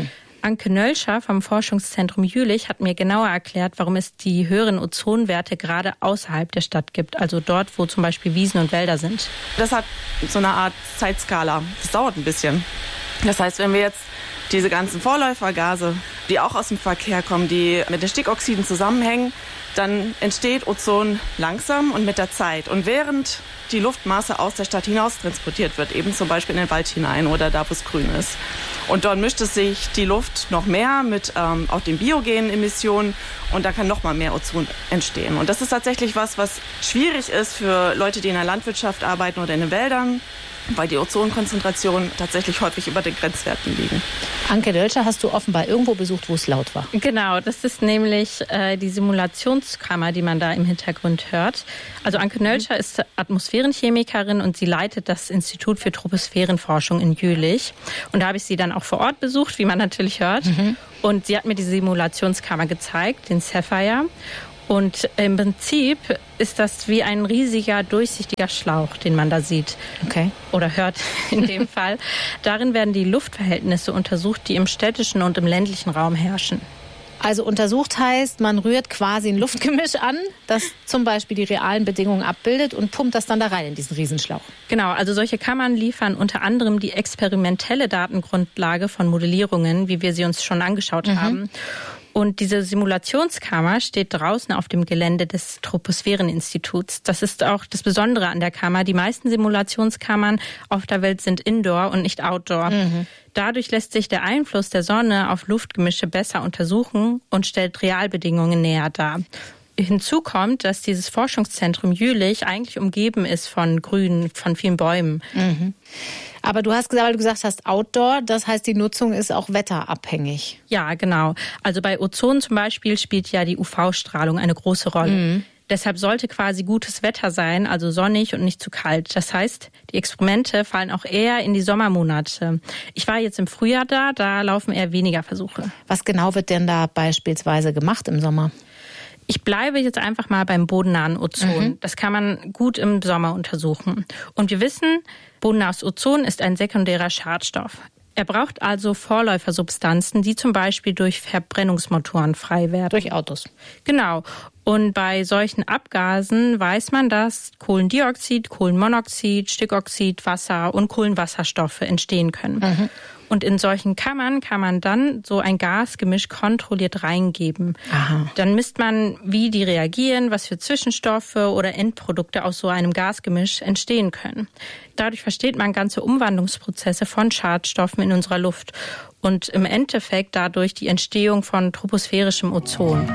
Anke Nölscher vom Forschungszentrum Jülich hat mir genauer erklärt, warum es die höheren Ozonwerte gerade außerhalb der Stadt gibt, also dort, wo zum Beispiel Wiesen und Wälder sind. Das hat so eine Art Zeitskala. Das dauert ein bisschen. Das heißt, wenn wir jetzt diese ganzen Vorläufergase, die auch aus dem Verkehr kommen, die mit den Stickoxiden zusammenhängen, dann entsteht Ozon langsam und mit der Zeit. Und während die Luftmasse aus der Stadt hinaus transportiert wird, eben zum Beispiel in den Wald hinein oder da, wo es grün ist. Und dort mischt es sich die Luft noch mehr mit ähm, auch den biogenen Emissionen und da kann noch mal mehr Ozon entstehen. Und das ist tatsächlich was, was schwierig ist für Leute, die in der Landwirtschaft arbeiten oder in den Wäldern, weil die Ozonkonzentrationen tatsächlich häufig über den Grenzwerten liegen. Anke Nölscher hast du offenbar irgendwo besucht, wo es laut war. Genau, das ist nämlich äh, die Simulationskammer, die man da im Hintergrund hört. Also Anke Nölscher ist Atmosphärenchemikerin und sie leitet das Institut für Troposphärenforschung in Jülich. Und da habe ich sie dann auch vor Ort besucht, wie man natürlich hört. Mhm. Und sie hat mir die Simulationskammer gezeigt, den Sapphire. Und im Prinzip ist das wie ein riesiger, durchsichtiger Schlauch, den man da sieht. Okay. Oder hört in dem Fall. Darin werden die Luftverhältnisse untersucht, die im städtischen und im ländlichen Raum herrschen. Also untersucht heißt, man rührt quasi ein Luftgemisch an, das zum Beispiel die realen Bedingungen abbildet und pumpt das dann da rein in diesen Riesenschlauch. Genau, also solche Kammern liefern unter anderem die experimentelle Datengrundlage von Modellierungen, wie wir sie uns schon angeschaut mhm. haben. Und diese Simulationskammer steht draußen auf dem Gelände des Troposphäreninstituts. Das ist auch das Besondere an der Kammer. Die meisten Simulationskammern auf der Welt sind Indoor und nicht Outdoor. Mhm. Dadurch lässt sich der Einfluss der Sonne auf Luftgemische besser untersuchen und stellt Realbedingungen näher dar. Hinzu kommt, dass dieses Forschungszentrum Jülich eigentlich umgeben ist von Grün, von vielen Bäumen. Mhm. Aber du hast gesagt, weil du gesagt hast Outdoor, das heißt, die Nutzung ist auch wetterabhängig. Ja, genau. Also bei Ozon zum Beispiel spielt ja die U V-Strahlung eine große Rolle. Mhm. Deshalb sollte quasi gutes Wetter sein, also sonnig und nicht zu kalt. Das heißt, die Experimente fallen auch eher in die Sommermonate. Ich war jetzt im Frühjahr da, da laufen eher weniger Versuche. Was genau wird denn da beispielsweise gemacht im Sommer? Ich bleibe jetzt einfach mal beim bodennahen Ozon. Mhm. Das kann man gut im Sommer untersuchen. Und wir wissen, bodennahes Ozon ist ein sekundärer Schadstoff. Er braucht also Vorläufersubstanzen, die zum Beispiel durch Verbrennungsmotoren frei werden. Durch Autos. Genau. Und bei solchen Abgasen weiß man, dass Kohlendioxid, Kohlenmonoxid, Stickoxid, Wasser und Kohlenwasserstoffe entstehen können. Mhm. Und in solchen Kammern kann man dann so ein Gasgemisch kontrolliert reingeben. Aha. Dann misst man, wie die reagieren, was für Zwischenstoffe oder Endprodukte aus so einem Gasgemisch entstehen können. Dadurch versteht man ganze Umwandlungsprozesse von Schadstoffen in unserer Luft und im Endeffekt dadurch die Entstehung von troposphärischem Ozon.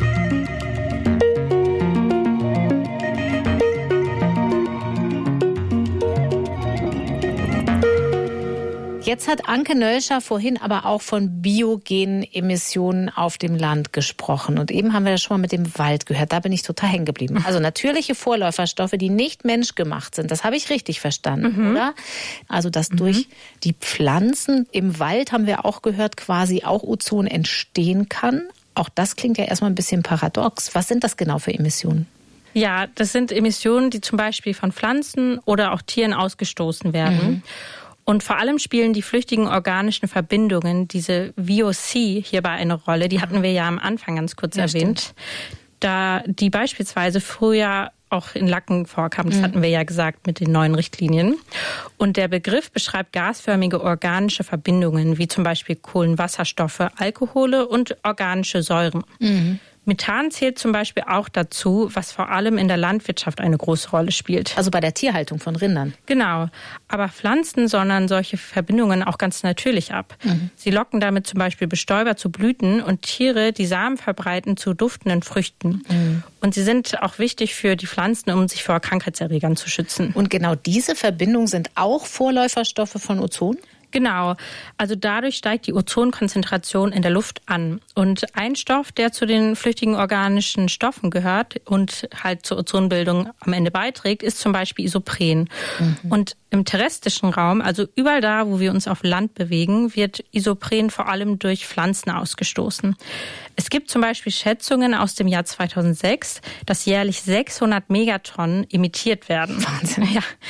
Jetzt hat Anke Nölscher vorhin aber auch von biogenen Emissionen auf dem Land gesprochen. Und eben haben wir das schon mal mit dem Wald gehört. Da bin ich total hängen geblieben. Also natürliche Vorläuferstoffe, die nicht menschgemacht sind. Das habe ich richtig verstanden, mhm. oder? Also dass mhm. durch die Pflanzen im Wald, haben wir auch gehört, quasi auch Ozon entstehen kann. Auch das klingt ja erstmal ein bisschen paradox. Was sind das genau für Emissionen? Ja, das sind Emissionen, die zum Beispiel von Pflanzen oder auch Tieren ausgestoßen werden. Mhm. Und vor allem spielen die flüchtigen organischen Verbindungen, diese V O C, hierbei eine Rolle. Die hatten wir ja am Anfang ganz kurz ja, erwähnt. Stimmt. Da die beispielsweise früher auch in Lacken vorkamen, das mhm. hatten wir ja gesagt mit den neuen Richtlinien. Und der Begriff beschreibt gasförmige organische Verbindungen, wie zum Beispiel Kohlenwasserstoffe, Alkohole und organische Säuren. Mhm. Methan zählt zum Beispiel auch dazu, was vor allem in der Landwirtschaft eine große Rolle spielt. Also bei der Tierhaltung von Rindern. Genau. Aber Pflanzen sondern solche Verbindungen auch ganz natürlich ab. Mhm. Sie locken damit zum Beispiel Bestäuber zu Blüten und Tiere, die Samen verbreiten, zu duftenden Früchten. Mhm. Und sie sind auch wichtig für die Pflanzen, um sich vor Krankheitserregern zu schützen. Und genau diese Verbindungen sind auch Vorläuferstoffe von Ozon? Genau. Also dadurch steigt die Ozonkonzentration in der Luft an. Und ein Stoff, der zu den flüchtigen organischen Stoffen gehört und halt zur Ozonbildung am Ende beiträgt, ist zum Beispiel Isopren. Mhm. Und im terrestrischen Raum, also überall da, wo wir uns auf Land bewegen, wird Isopren vor allem durch Pflanzen ausgestoßen. Es gibt zum Beispiel Schätzungen aus dem Jahr zweitausendsechs, dass jährlich sechshundert Megatonnen emittiert werden. Wahnsinn. Ja.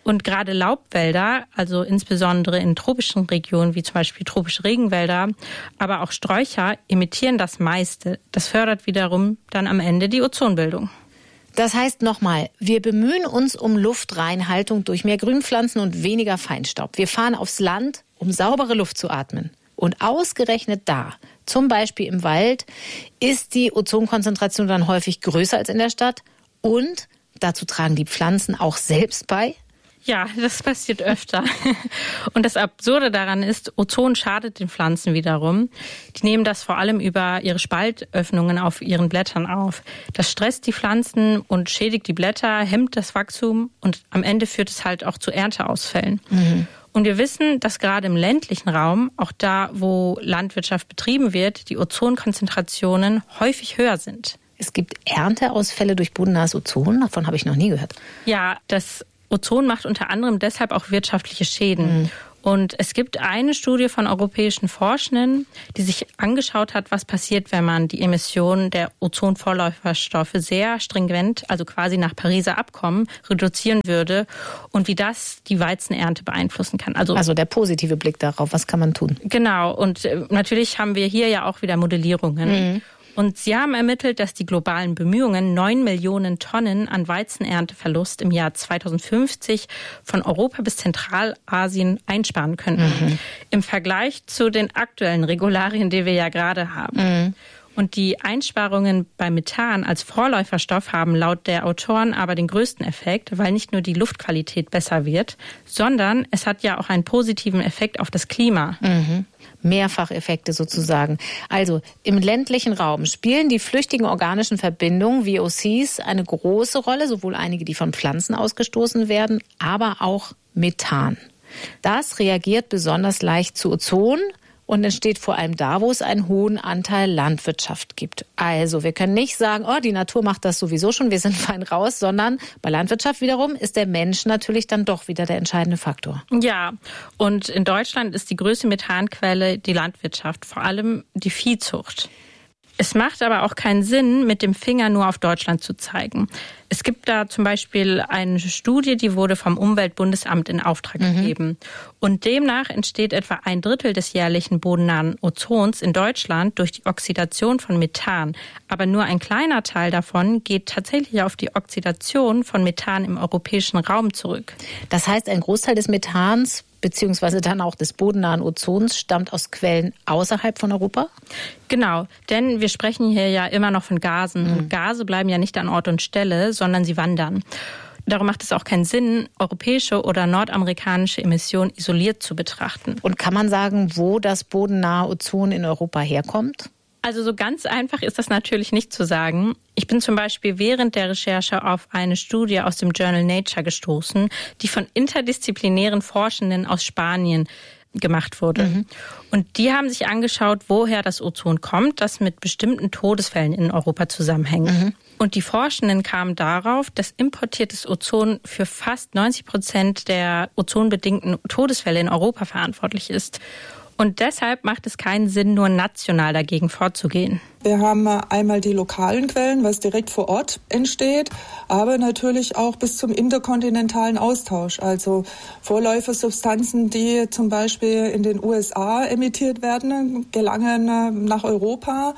Und gerade Laubwälder, also insbesondere in tropischen Regionen wie zum Beispiel tropische Regenwälder, aber auch Sträucher emittieren das meiste. Das fördert wiederum dann am Ende die Ozonbildung. Das heißt nochmal, wir bemühen uns um Luftreinhaltung durch mehr Grünpflanzen und weniger Feinstaub. Wir fahren aufs Land, um saubere Luft zu atmen. Und ausgerechnet da, zum Beispiel im Wald, ist die Ozonkonzentration dann häufig größer als in der Stadt. Und dazu tragen die Pflanzen auch selbst bei. Ja, das passiert öfter. Und das Absurde daran ist, Ozon schadet den Pflanzen wiederum. Die nehmen das vor allem über ihre Spaltöffnungen auf ihren Blättern auf. Das stresst die Pflanzen und schädigt die Blätter, hemmt das Wachstum und am Ende führt es halt auch zu Ernteausfällen. Mhm. Und wir wissen, dass gerade im ländlichen Raum, auch da, wo Landwirtschaft betrieben wird, die Ozonkonzentrationen häufig höher sind. Es gibt Ernteausfälle durch bodennahes Ozon, davon habe ich noch nie gehört. Ja, das Ozon macht unter anderem deshalb auch wirtschaftliche Schäden. Mhm. Und es gibt eine Studie von europäischen Forschenden, die sich angeschaut hat, was passiert, wenn man die Emissionen der Ozonvorläuferstoffe sehr stringent, also quasi nach Pariser Abkommen, reduzieren würde und wie das die Weizenernte beeinflussen kann. Also, also der positive Blick darauf, was kann man tun? Genau, und natürlich haben wir hier ja auch wieder Modellierungen. Mhm. Und sie haben ermittelt, dass die globalen Bemühungen neun Millionen Tonnen an Weizenernteverlust im Jahr zweitausendfünfzig von Europa bis Zentralasien einsparen könnten. Mhm. Im Vergleich zu den aktuellen Regularien, die wir ja gerade haben. Mhm. Und die Einsparungen bei Methan als Vorläuferstoff haben laut der Autoren aber den größten Effekt, weil nicht nur die Luftqualität besser wird, sondern es hat ja auch einen positiven Effekt auf das Klima. Mhm. Mehrfacheffekte sozusagen. Also im ländlichen Raum spielen die flüchtigen organischen Verbindungen, V O Cs, eine große Rolle, sowohl einige, die von Pflanzen ausgestoßen werden, aber auch Methan. Das reagiert besonders leicht zu Ozon und entsteht vor allem da, wo es einen hohen Anteil Landwirtschaft gibt. Also wir können nicht sagen, oh, die Natur macht das sowieso schon, wir sind fein raus, sondern bei Landwirtschaft wiederum ist der Mensch natürlich dann doch wieder der entscheidende Faktor. Ja, und in Deutschland ist die größte Methanquelle die Landwirtschaft, vor allem die Viehzucht. Es macht aber auch keinen Sinn, mit dem Finger nur auf Deutschland zu zeigen. Es gibt da zum Beispiel eine Studie, die wurde vom Umweltbundesamt in Auftrag mhm. gegeben. Und demnach entsteht etwa ein Drittel des jährlichen bodennahen Ozons in Deutschland durch die Oxidation von Methan. Aber nur ein kleiner Teil davon geht tatsächlich auf die Oxidation von Methan im europäischen Raum zurück. Das heißt, ein Großteil des Methans beziehungsweise dann auch des bodennahen Ozons stammt aus Quellen außerhalb von Europa? Genau, denn wir sprechen hier ja immer noch von Gasen. Mhm. Und Gase bleiben ja nicht an Ort und Stelle, sondern sie wandern. Darum macht es auch keinen Sinn, europäische oder nordamerikanische Emissionen isoliert zu betrachten. Und kann man sagen, wo das bodennahe Ozon in Europa herkommt? Also so ganz einfach ist das natürlich nicht zu sagen. Ich bin zum Beispiel während der Recherche auf eine Studie aus dem Journal Nature gestoßen, die von interdisziplinären Forschenden aus Spanien gemacht wurde. Mhm. Und die haben sich angeschaut, woher das Ozon kommt, das mit bestimmten Todesfällen in Europa zusammenhängt. Mhm. Und die Forschenden kamen darauf, dass importiertes Ozon für fast neunzig Prozent der ozonbedingten Todesfälle in Europa verantwortlich ist. Und deshalb macht es keinen Sinn, nur national dagegen vorzugehen. Wir haben einmal die lokalen Quellen, was direkt vor Ort entsteht, aber natürlich auch bis zum interkontinentalen Austausch. Also Vorläufersubstanzen, die zum Beispiel in den U S A emittiert werden, gelangen nach Europa.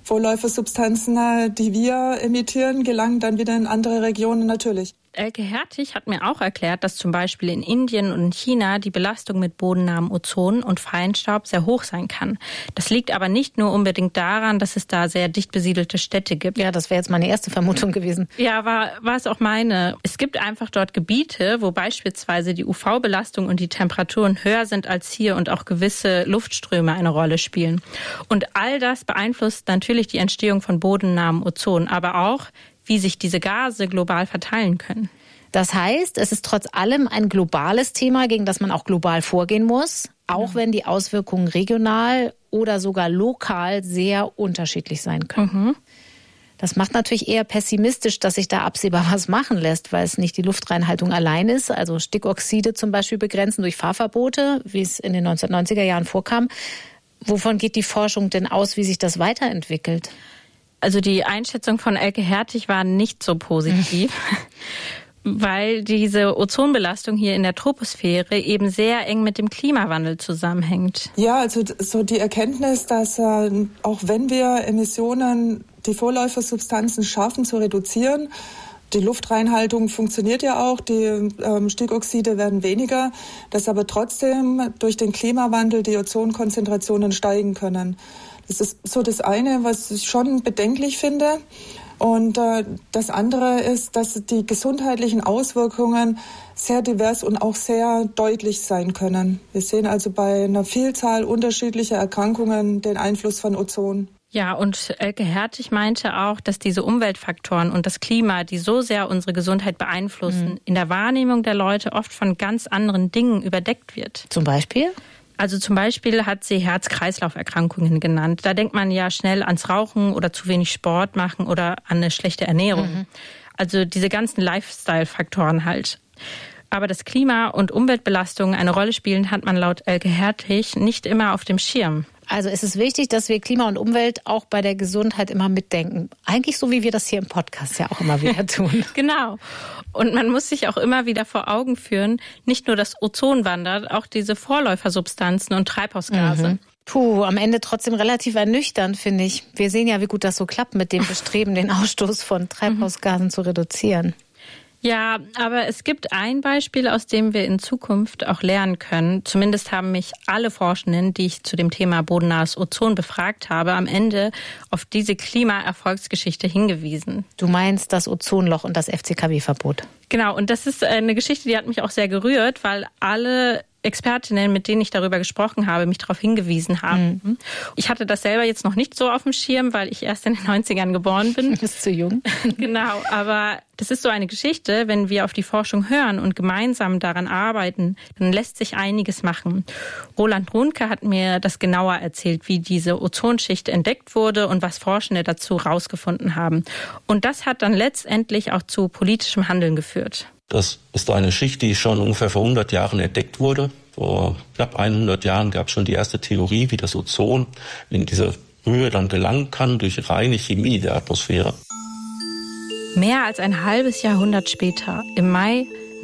Vorläufersubstanzen, die wir emittieren, gelangen dann wieder in andere Regionen natürlich. Elke Hertig hat mir auch erklärt, dass zum Beispiel in Indien und in China die Belastung mit bodennahem Ozon und Feinstaub sehr hoch sein kann. Das liegt aber nicht nur unbedingt daran, dass es da sehr dicht besiedelte Städte gibt. Ja, das wäre jetzt meine erste Vermutung gewesen. Ja, war, war es auch meine. Es gibt einfach dort Gebiete, wo beispielsweise die U V-Belastung und die Temperaturen höher sind als hier und auch gewisse Luftströme eine Rolle spielen. Und all das beeinflusst natürlich die Entstehung von bodennahem Ozon, aber auch wie sich diese Gase global verteilen können. Das heißt, es ist trotz allem ein globales Thema, gegen das man auch global vorgehen muss, auch ja. wenn die Auswirkungen regional oder sogar lokal sehr unterschiedlich sein können. Mhm. Das macht natürlich eher pessimistisch, dass sich da absehbar was machen lässt, weil es nicht die Luftreinhaltung allein ist, also Stickoxide zum Beispiel begrenzen durch Fahrverbote, wie es in den neunzehnhundertneunziger Jahren vorkam. Wovon geht die Forschung denn aus, wie sich das weiterentwickelt? Also die Einschätzung von Elke Hertig war nicht so positiv. Weil diese Ozonbelastung hier in der Troposphäre eben sehr eng mit dem Klimawandel zusammenhängt. Ja, also so die Erkenntnis, dass äh, auch wenn wir Emissionen, die Vorläufersubstanzen schaffen zu reduzieren, die Luftreinhaltung funktioniert ja auch, die ähm, Stickoxide werden weniger, dass aber trotzdem durch den Klimawandel die Ozonkonzentrationen steigen können. Das ist so das eine, was ich schon bedenklich finde. Und äh, das andere ist, dass die gesundheitlichen Auswirkungen sehr divers und auch sehr deutlich sein können. Wir sehen also bei einer Vielzahl unterschiedlicher Erkrankungen den Einfluss von Ozon. Ja, und Elke Hertig meinte auch, dass diese Umweltfaktoren und das Klima, die so sehr unsere Gesundheit beeinflussen, mhm. in der Wahrnehmung der Leute oft von ganz anderen Dingen überdeckt wird. Zum Beispiel? Also zum Beispiel hat sie Herz-Kreislauf-Erkrankungen genannt. Da denkt man ja schnell ans Rauchen oder zu wenig Sport machen oder an eine schlechte Ernährung. Mhm. Also diese ganzen Lifestyle-Faktoren halt. Aber dass Klima- und Umweltbelastungen eine Rolle spielen, hat man laut Elke Hertig nicht immer auf dem Schirm. Also es ist wichtig, dass wir Klima und Umwelt auch bei der Gesundheit immer mitdenken. Eigentlich so, wie wir das hier im Podcast ja auch immer wieder tun. Genau. Und man muss sich auch immer wieder vor Augen führen, nicht nur das Ozon wandert, auch diese Vorläufersubstanzen und Treibhausgase. Mhm. Puh, am Ende trotzdem relativ ernüchternd, finde ich. Wir sehen ja, wie gut das so klappt mit dem Bestreben, den Ausstoß von Treibhausgasen mhm. zu reduzieren. Ja, aber es gibt ein Beispiel, aus dem wir in Zukunft auch lernen können. Zumindest haben mich alle Forschenden, die ich zu dem Thema bodennahes Ozon befragt habe, am Ende auf diese Klimaerfolgsgeschichte hingewiesen. Du meinst das Ozonloch und das F C K W-Verbot? Genau, und das ist eine Geschichte, die hat mich auch sehr gerührt, weil alle Expertinnen, mit denen ich darüber gesprochen habe, mich darauf hingewiesen haben. Mhm. Ich hatte das selber jetzt noch nicht so auf dem Schirm, weil ich erst in den neunzigern geboren bin. Du bist zu jung. Genau, aber das ist so eine Geschichte, wenn wir auf die Forschung hören und gemeinsam daran arbeiten, dann lässt sich einiges machen. Roland Runke hat mir das genauer erzählt, wie diese Ozonschicht entdeckt wurde und was Forschende dazu rausgefunden haben. Und das hat dann letztendlich auch zu politischem Handeln geführt. Das ist eine Schicht, die schon ungefähr vor hundert Jahren entdeckt wurde. Vor knapp hundert Jahren gab es schon die erste Theorie, wie das Ozon in diese Höhe dann gelangen kann durch reine Chemie der Atmosphäre. Mehr als ein halbes Jahrhundert später, im Mai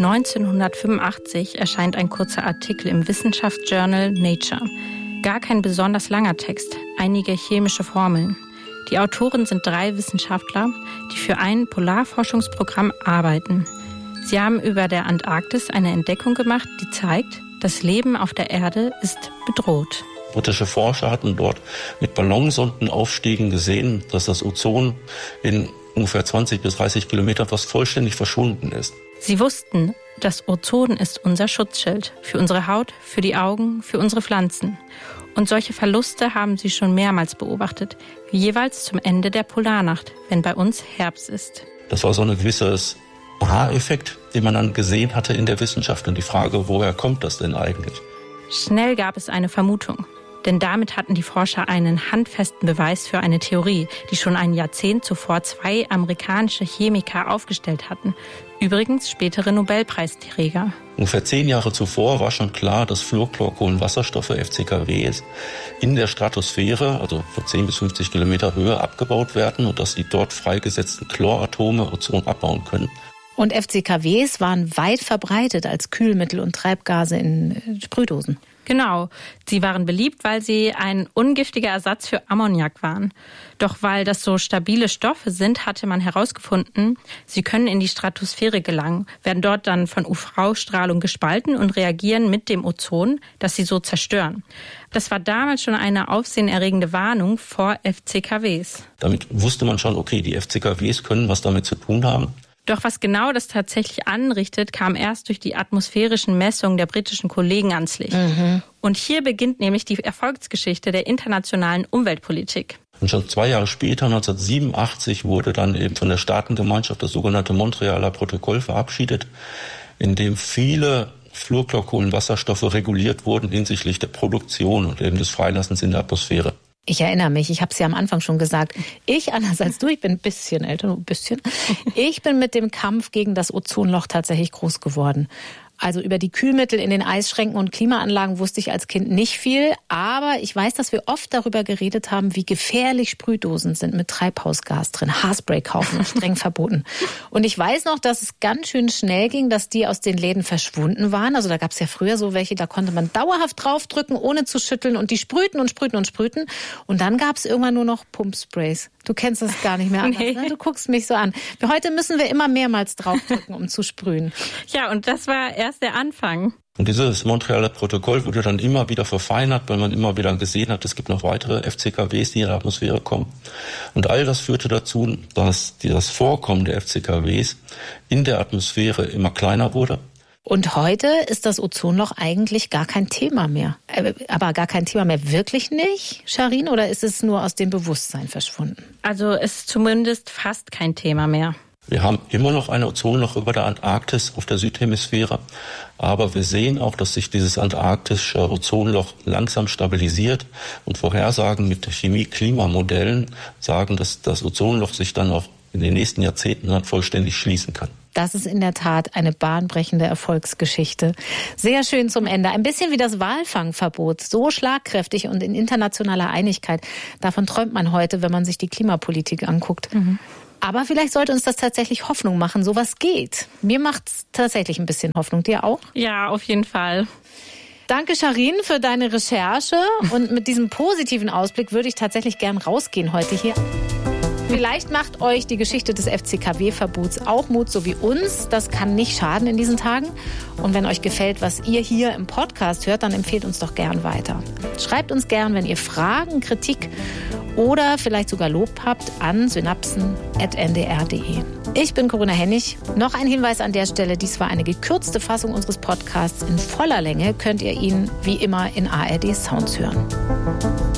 neunzehnhundertfünfundachtzig, erscheint ein kurzer Artikel im Wissenschaftsjournal Nature. Gar kein besonders langer Text, einige chemische Formeln. Die Autoren sind drei Wissenschaftler, die für ein Polarforschungsprogramm arbeiten. Sie haben über der Antarktis eine Entdeckung gemacht, die zeigt, das Leben auf der Erde ist bedroht. Britische Forscher hatten dort mit Ballonsondenaufstiegen gesehen, dass das Ozon in ungefähr zwanzig bis dreißig Kilometern fast vollständig verschwunden ist. Sie wussten, das Ozon ist unser Schutzschild für unsere Haut, für die Augen, für unsere Pflanzen. Und solche Verluste haben sie schon mehrmals beobachtet, jeweils zum Ende der Polarnacht, wenn bei uns Herbst ist. Das war so ein gewisses Aha-Effekt, den man dann gesehen hatte in der Wissenschaft. Und die Frage, woher kommt das denn eigentlich? Schnell gab es eine Vermutung. Denn damit hatten die Forscher einen handfesten Beweis für eine Theorie, die schon ein Jahrzehnt zuvor zwei amerikanische Chemiker aufgestellt hatten. Übrigens spätere Nobelpreisträger. Ungefähr zehn Jahre zuvor war schon klar, dass Fluorchlorkohlenwasserstoffe, F C K Ws, in der Stratosphäre, also von zehn bis fünfzig Kilometer Höhe, abgebaut werden und dass die dort freigesetzten Chloratome Ozon abbauen können. Und F C K Ws waren weit verbreitet als Kühlmittel und Treibgase in Sprühdosen. Genau. Sie waren beliebt, weil sie ein ungiftiger Ersatz für Ammoniak waren. Doch weil das so stabile Stoffe sind, hatte man herausgefunden, sie können in die Stratosphäre gelangen, werden dort dann von U V-Strahlung gespalten und reagieren mit dem Ozon, das sie so zerstören. Das war damals schon eine aufsehenerregende Warnung vor F C K Ws. Damit wusste man schon, okay, die F C K Ws können was damit zu tun haben. Doch was genau das tatsächlich anrichtet, kam erst durch die atmosphärischen Messungen der britischen Kollegen ans Licht. Mhm. Und hier beginnt nämlich die Erfolgsgeschichte der internationalen Umweltpolitik. Und schon zwei Jahre später, neunzehnhundertsiebenundachtzig, wurde dann eben von der Staatengemeinschaft das sogenannte Montrealer Protokoll verabschiedet, in dem viele Fluorchlorkohlenwasserstoffe reguliert wurden hinsichtlich der Produktion und eben des Freilassens in der Atmosphäre. Ich erinnere mich, ich habe es ja am Anfang schon gesagt, ich, anders als du, ich bin ein bisschen älter, ein bisschen, ich bin mit dem Kampf gegen das Ozonloch tatsächlich groß geworden. Also über die Kühlmittel in den Eisschränken und Klimaanlagen wusste ich als Kind nicht viel. Aber ich weiß, dass wir oft darüber geredet haben, wie gefährlich Sprühdosen sind mit Treibhausgas drin. Haarspray kaufen, streng verboten. Und ich weiß noch, dass es ganz schön schnell ging, dass die aus den Läden verschwunden waren. Also da gab es ja früher so welche, da konnte man dauerhaft draufdrücken, ohne zu schütteln. Und die sprühten und sprühten und sprühten. Und dann gab es irgendwann nur noch Pumpsprays. Du kennst das gar nicht mehr anders, nee. ne? Du guckst mich so an. Heute müssen wir immer mehrmals draufdrücken, um zu sprühen. Ja, und das war erst der Anfang. Und dieses Montrealer Protokoll wurde dann immer wieder verfeinert, weil man immer wieder gesehen hat, es gibt noch weitere F C K Ws, die in die Atmosphäre kommen. Und all das führte dazu, dass das Vorkommen der F C K Ws in der Atmosphäre immer kleiner wurde. Und heute ist das Ozonloch eigentlich gar kein Thema mehr. Aber gar kein Thema mehr wirklich nicht, Sharin? Oder ist es nur aus dem Bewusstsein verschwunden? Also es ist zumindest fast kein Thema mehr. Wir haben immer noch ein Ozonloch über der Antarktis auf der Südhemisphäre. Aber wir sehen auch, dass sich dieses antarktische Ozonloch langsam stabilisiert. Und Vorhersagen mit Chemie-Klimamodellen sagen, dass das Ozonloch sich dann auch in den nächsten Jahrzehnten dann vollständig schließen kann. Das ist in der Tat eine bahnbrechende Erfolgsgeschichte. Sehr schön zum Ende. Ein bisschen wie das Walfangverbot. So schlagkräftig und in internationaler Einigkeit. Davon träumt man heute, wenn man sich die Klimapolitik anguckt. Mhm. Aber vielleicht sollte uns das tatsächlich Hoffnung machen. Sowas geht. Mir macht es tatsächlich ein bisschen Hoffnung. Dir auch? Ja, auf jeden Fall. Danke, Sharin, für deine Recherche. Und mit diesem positiven Ausblick würde ich tatsächlich gern rausgehen heute hier. Vielleicht macht euch die Geschichte des F C K W-Verbots auch Mut, so wie uns. Das kann nicht schaden in diesen Tagen. Und wenn euch gefällt, was ihr hier im Podcast hört, dann empfehlt uns doch gern weiter. Schreibt uns gern, wenn ihr Fragen, Kritik oder vielleicht sogar Lob habt, an synapsen at n d r punkt d e. Ich bin Corinna Hennig. Noch ein Hinweis an der Stelle, dies war eine gekürzte Fassung unseres Podcasts. In voller Länge könnt ihr ihn wie immer in A R D Sounds hören.